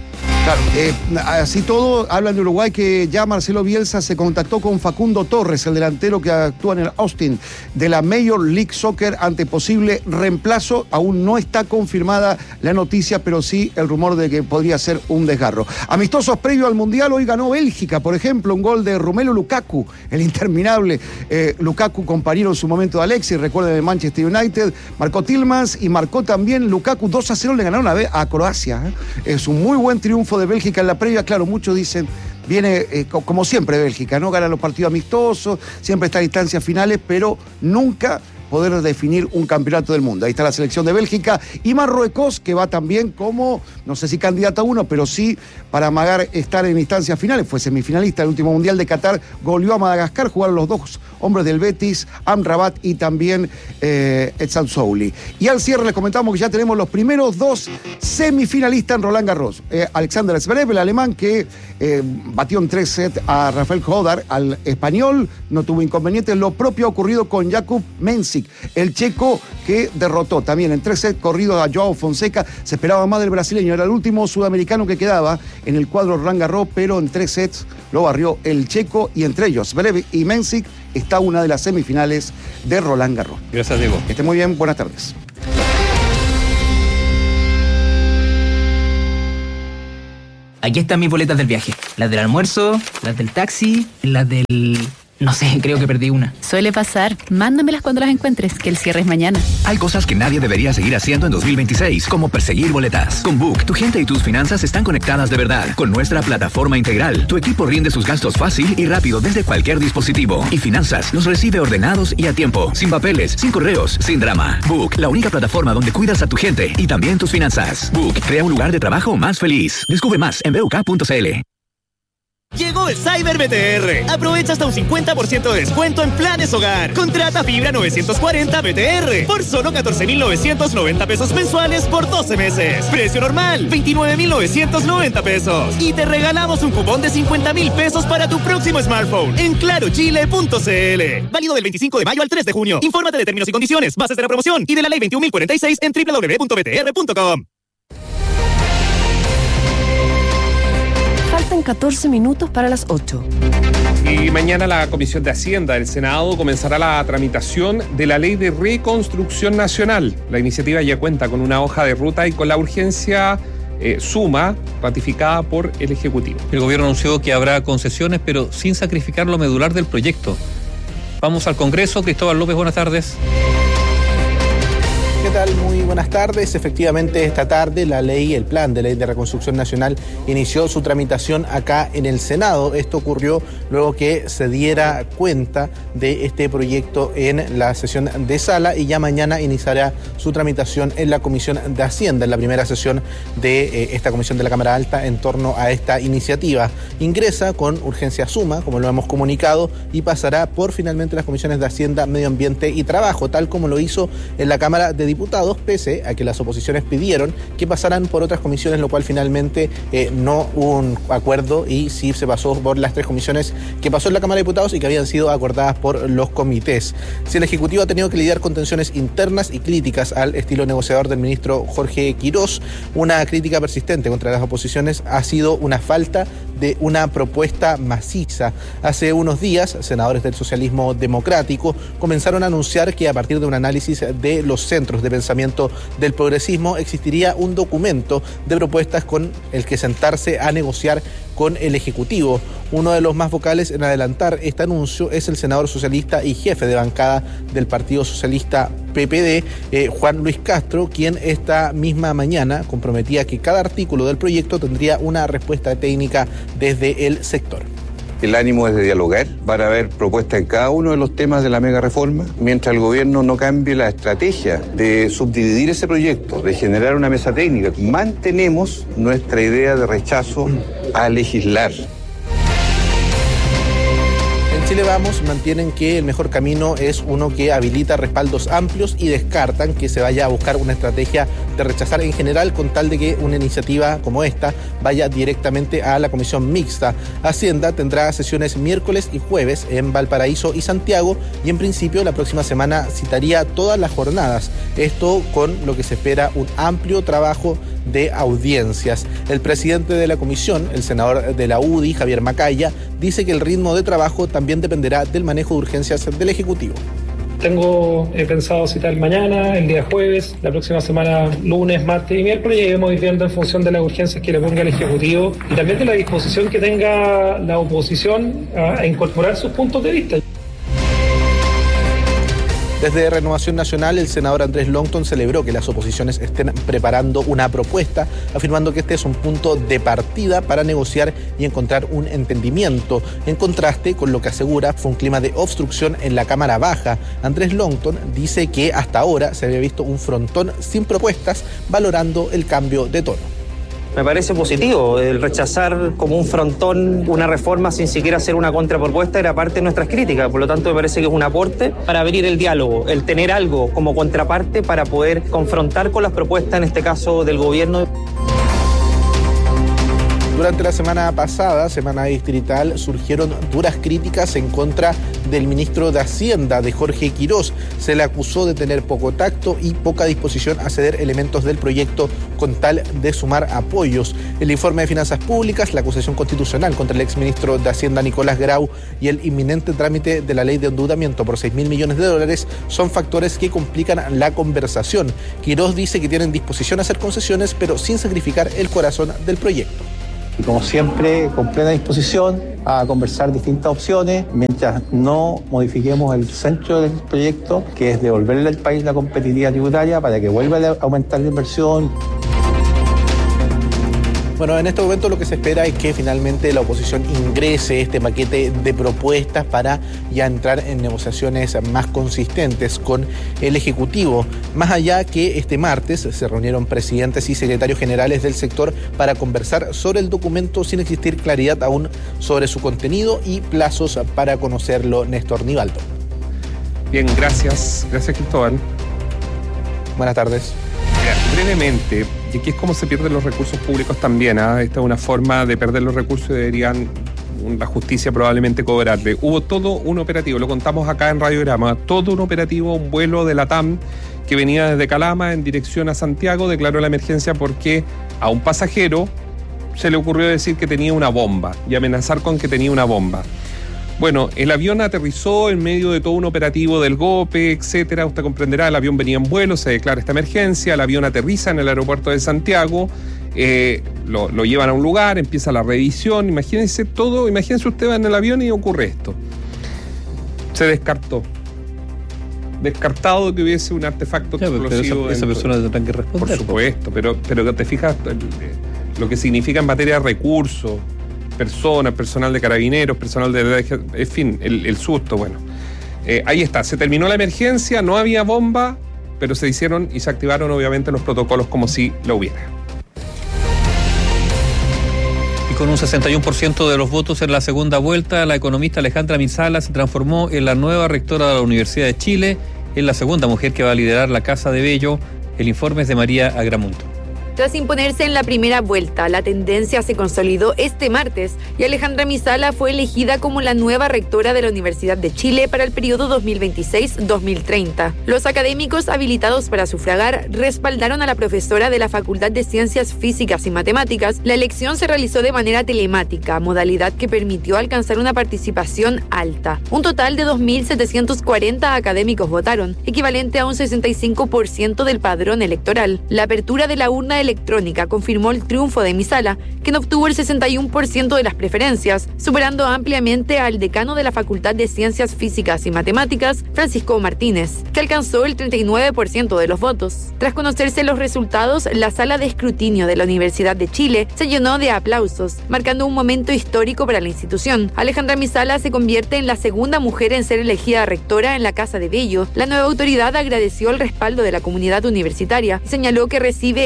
Claro, eh, así todo, hablan de Uruguay que ya Marcelo Bielsa se contactó con Facundo Torres, el delantero que actúa en el Austin de la Major League Soccer, ante posible reemplazo. Aún no está confirmada la noticia, pero sí el rumor de que podría ser un desgarro. Amistosos previo al Mundial, hoy ganó Bélgica, por ejemplo, un gol de Romelu Lukaku, el interminable eh, Lukaku, compañero en su momento de Alexis, recuerden, de Manchester United, marcó Tillmans y marcó también Lukaku. Dos a cero le ganaron a, a Croacia. ¿eh? Es un muy buen triunfo de Bélgica en la previa. Claro, muchos dicen, viene eh, como siempre Bélgica, ¿no? Gana los partidos amistosos, siempre está en instancias finales, pero nunca poder definir un campeonato del mundo. Ahí está la selección de Bélgica y Marruecos, que va también como, no sé si candidata a uno, pero sí para amagar estar en instancias finales. Fue semifinalista del último Mundial de Qatar, goleó a Madagascar, jugaron los dos hombres del Betis, Amrabat y también eh, Etzan Souli. Y al cierre les comentamos que ya tenemos los primeros dos semifinalistas en Roland Garros. Eh, Alexander Zverev, el alemán, que eh, batió en tres sets a Rafael Hodar, al español, no tuvo inconvenientes. Lo propio ha ocurrido con Jakub Mensik, el checo, que derrotó también en tres sets corridos a Joao Fonseca. Se esperaba más del brasileño, era el último sudamericano que quedaba en el cuadro Roland Garros, pero en tres sets lo barrió el checo, y entre ellos Zverev y Mensik está una de las semifinales de Roland Garros. Gracias, Diego. Que esté muy bien, buenas tardes. Aquí están mis boletas del viaje. Las del almuerzo, las del taxi, las del... No sé, creo que perdí una. Suele pasar. Mándamelas cuando las encuentres, que el cierre es mañana. Hay cosas que nadie debería seguir haciendo en dos mil veintiséis, como perseguir boletas. Con Book, tu gente y tus finanzas están conectadas de verdad. Con nuestra plataforma integral, tu equipo rinde sus gastos fácil y rápido desde cualquier dispositivo. Y finanzas los recibe ordenados y a tiempo. Sin papeles, sin correos, sin drama. Book, la única plataforma donde cuidas a tu gente y también tus finanzas. Book, crea un lugar de trabajo más feliz. Descubre más en b u k punto c l. Llegó el Cyber B T R. Aprovecha hasta un cincuenta por ciento de descuento en planes hogar. Contrata fibra novecientos cuarenta B T R por solo catorce mil novecientos noventa pesos mensuales por doce meses. Precio normal, veintinueve mil novecientos noventa pesos. Y te regalamos un cupón de cincuenta mil pesos para tu próximo smartphone en claro chile punto c l. Válido del veinticinco de mayo al tres de junio. Infórmate de términos y condiciones, bases de la promoción y de la ley veintiún mil cuarenta y seis en doble u doble u doble u punto b t r punto com. Faltan catorce minutos para las ocho. Y mañana la Comisión de Hacienda del Senado comenzará la tramitación de la Ley de Reconstrucción Nacional. La iniciativa ya cuenta con una hoja de ruta y con la urgencia eh, suma ratificada por el Ejecutivo. El gobierno anunció que habrá concesiones, pero sin sacrificar lo medular del proyecto. Vamos al Congreso. Cristóbal López, buenas tardes. ¿Qué tal? Muy buenas tardes. Efectivamente, esta tarde la ley, el plan de ley de reconstrucción nacional inició su tramitación acá en el Senado. Esto ocurrió luego que se diera cuenta de este proyecto en la sesión de sala y ya mañana iniciará su tramitación en la Comisión de Hacienda, en la primera sesión de eh, esta Comisión de la Cámara Alta en torno a esta iniciativa. Ingresa con urgencia suma, como lo hemos comunicado, y pasará por finalmente las comisiones de Hacienda, Medio Ambiente y Trabajo, tal como lo hizo en la Cámara de Diputados, pese a que las oposiciones pidieron que pasaran por otras comisiones, lo cual finalmente eh, no hubo un acuerdo y sí se pasó por las tres comisiones que pasó en la Cámara de Diputados y que habían sido acordadas por los comités. Si el Ejecutivo ha tenido que lidiar con tensiones internas y críticas al estilo negociador del ministro Jorge Quirós, una crítica persistente contra las oposiciones ha sido una falta de una propuesta maciza. Hace unos días, senadores del socialismo democrático comenzaron a anunciar que a partir de un análisis de los centros de pensamiento del progresismo existiría un documento de propuestas con el que sentarse a negociar con el Ejecutivo. Uno de los más vocales en adelantar este anuncio es el senador socialista y jefe de bancada del Partido Socialista P P D, eh, Juan Luis Castro, quien esta misma mañana comprometía que cada artículo del proyecto tendría una respuesta técnica desde el sector. El ánimo es de dialogar, van a haber propuestas en cada uno de los temas de la mega reforma, mientras el gobierno no cambie la estrategia de subdividir ese proyecto, de generar una mesa técnica. Mantenemos nuestra idea de rechazo a legislar. En Chile Vamos mantienen que el mejor camino es uno que habilita respaldos amplios y descartan que se vaya a buscar una estrategia de rechazar en general con tal de que una iniciativa como esta vaya directamente a la comisión mixta. Hacienda tendrá sesiones miércoles y jueves en Valparaíso y Santiago y en principio la próxima semana citaría todas las jornadas. Esto con lo que se espera un amplio trabajo de audiencias. El presidente de la comisión, el senador de la U D I, Javier Macaya, dice que el ritmo de trabajo también dependerá del manejo de urgencias del Ejecutivo. Tengo he pensado citar mañana, el día jueves, la próxima semana, lunes, martes y miércoles, y iremos viendo en función de las urgencias que le ponga el Ejecutivo y también de la disposición que tenga la oposición a, a incorporar sus puntos de vista. Desde Renovación Nacional, el senador Andrés Longton celebró que las oposiciones estén preparando una propuesta, afirmando que este es un punto de partida para negociar y encontrar un entendimiento. En contraste con lo que asegura fue un clima de obstrucción en la Cámara Baja. Andrés Longton dice que hasta ahora se había visto un frontón sin propuestas, valorando el cambio de tono. Me parece positivo. El rechazar como un frontón una reforma sin siquiera hacer una contrapropuesta era parte de nuestras críticas. Por lo tanto, me parece que es un aporte para abrir el diálogo, el tener algo como contraparte para poder confrontar con las propuestas, en este caso del gobierno. Durante la semana pasada, semana distrital, surgieron duras críticas en contra del ministro de Hacienda, de Jorge Quirós. Se le acusó de tener poco tacto y poca disposición a ceder elementos del proyecto con tal de sumar apoyos. El informe de Finanzas Públicas, la acusación constitucional contra el exministro de Hacienda Nicolás Grau y el inminente trámite de la ley de endeudamiento por seis mil millones de dólares son factores que complican la conversación. Quirós dice que tienen disposición a hacer concesiones, pero sin sacrificar el corazón del proyecto. Y como siempre, con plena disposición a conversar distintas opciones, mientras no modifiquemos el centro del proyecto, que es devolverle al país la competitividad tributaria para que vuelva a aumentar la inversión. Bueno, en este momento lo que se espera es que finalmente la oposición ingrese este paquete de propuestas para ya entrar en negociaciones más consistentes con el Ejecutivo. Más allá que este martes se reunieron presidentes y secretarios generales del sector para conversar sobre el documento sin existir claridad aún sobre su contenido y plazos para conocerlo. Néstor Nivaldo. Bien, gracias. Gracias, Cristóbal. Buenas tardes. Brevemente, y aquí es como se pierden los recursos públicos también, ¿eh? Esta es una forma de perder los recursos y deberían la justicia probablemente cobrarle. Hubo todo un operativo, lo contamos acá en Radiograma, todo un operativo, un vuelo de la T A M que venía desde Calama en dirección a Santiago, declaró la emergencia porque a un pasajero se le ocurrió decir que tenía una bomba y amenazar con que tenía una bomba. Bueno, el avión aterrizó en medio de todo un operativo del GOPE, etcétera. Usted comprenderá, el avión venía en vuelo, se declara esta emergencia, el avión aterriza en el aeropuerto de Santiago, eh, lo, lo llevan a un lugar, empieza la revisión, imagínense todo, imagínense usted va en el avión y ocurre esto. Se descartó. Descartado que hubiese un artefacto ya, explosivo. Pero esa, esa persona tendrá que responder. Por supuesto, pero, pero te fijas lo que significa en materia de recursos, personas, personal de carabineros, personal de... En fin, el, el susto, bueno. Eh, ahí está, se terminó la emergencia, no había bomba, pero se hicieron y se activaron obviamente los protocolos como si lo hubiera. Y con un sesenta y uno por ciento de los votos en la segunda vuelta, la economista Alejandra Misala se transformó en la nueva rectora de la Universidad de Chile, es la segunda mujer que va a liderar la Casa de Bello. El informe es de María Agramundo. Tras imponerse en la primera vuelta, la tendencia se consolidó este martes y Alejandra Misala fue elegida como la nueva rectora de la Universidad de Chile para el periodo dos mil veintiséis dos mil treinta. Los académicos habilitados para sufragar respaldaron a la profesora de la Facultad de Ciencias Físicas y Matemáticas. La elección se realizó de manera telemática, modalidad que permitió alcanzar una participación alta. Un total de dos mil setecientos cuarenta académicos votaron, equivalente a un sesenta y cinco por ciento del padrón electoral. La apertura de la urna electrónica confirmó el triunfo de Misala, quien obtuvo el sesenta y uno por ciento de las preferencias, superando ampliamente al decano de la Facultad de Ciencias Físicas y Matemáticas, Francisco Martínez, que alcanzó el treinta y nueve por ciento de los votos. Tras conocerse los resultados, la sala de escrutinio de la Universidad de Chile se llenó de aplausos, marcando un momento histórico para la institución. Alejandra Misala se convierte en la segunda mujer en ser elegida rectora en la Casa de Bello. La nueva autoridad agradeció el respaldo de la comunidad universitaria y señaló que recibe este resultado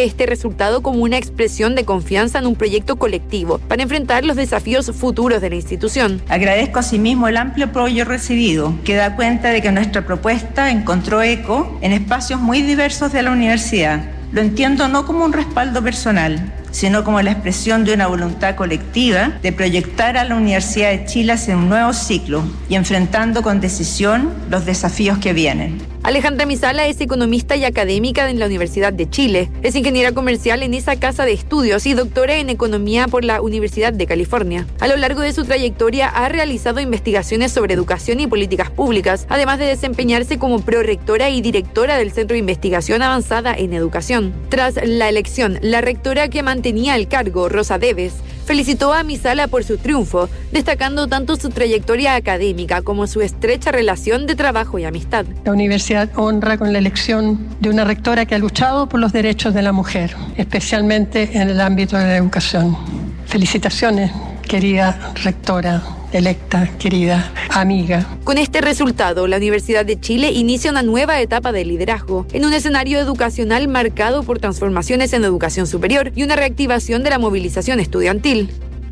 resultado como una expresión de confianza en un proyecto colectivo para enfrentar los desafíos futuros de la institución. Agradezco asimismo el amplio apoyo recibido, que da cuenta de que nuestra propuesta encontró eco en espacios muy diversos de la universidad. Lo entiendo no como un respaldo personal, sino como la expresión de una voluntad colectiva de proyectar a la Universidad de Chile hacia un nuevo ciclo y enfrentando con decisión los desafíos que vienen. Alejandra Misala es economista y académica en la Universidad de Chile. Es ingeniera comercial en esa casa de estudios y doctora en economía por la Universidad de California. A lo largo de su trayectoria ha realizado investigaciones sobre educación y políticas públicas, además de desempeñarse como prorectora y directora del Centro de Investigación Avanzada en Educación. Tras la elección, la rectora que mantenía el cargo, Rosa Deves, felicitó a Misala por su triunfo, destacando tanto su trayectoria académica como su estrecha relación de trabajo y amistad. La universidad honra con la elección de una rectora que ha luchado por los derechos de la mujer, especialmente en el ámbito de la educación. Felicitaciones, querida rectora electa, querida amiga. Con este resultado, la Universidad de Chile inicia una nueva etapa de liderazgo en un escenario educacional marcado por transformaciones en educación superior y una reactivación de la movilización estudiantil.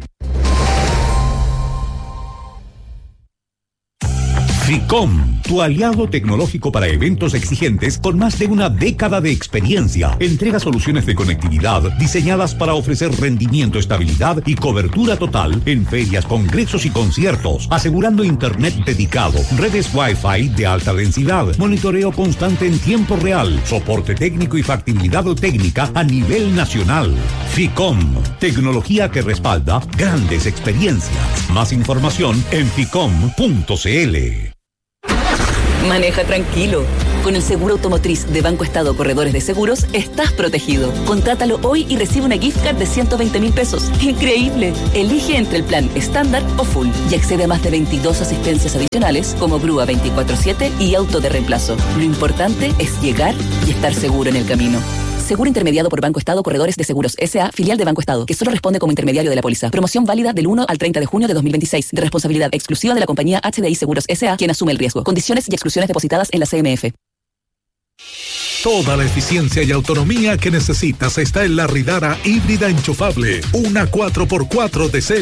FICOM, tu aliado tecnológico para eventos exigentes con más de una década de experiencia. Entrega soluciones de conectividad diseñadas para ofrecer rendimiento, estabilidad y cobertura total en ferias, congresos y conciertos, asegurando internet dedicado, redes Wi-Fi de alta densidad, monitoreo constante en tiempo real, soporte técnico y factibilidad técnica a nivel nacional. FICOM, tecnología que respalda grandes experiencias. Más información en ficom punto cl. Maneja tranquilo. Con el seguro automotriz de Banco Estado Corredores de Seguros, estás protegido. Contrátalo hoy y recibe una gift card de ciento veinte mil pesos. ¡Increíble! Elige entre el plan estándar o full y accede a más de veintidós asistencias adicionales como grúa veinticuatro siete y auto de reemplazo. Lo importante es llegar y estar seguro en el camino. Seguro intermediado por Banco Estado Corredores de Seguros S A, filial de Banco Estado, que solo responde como intermediario de la póliza. Promoción válida del uno al treinta de junio de dos mil veintiséis, de responsabilidad exclusiva de la compañía H D I Seguros S A, quien asume el riesgo. Condiciones y exclusiones depositadas en la C M F. Toda la eficiencia y autonomía que necesitas está en la Ridara híbrida enchufable, una cuatro por cuatro de serie.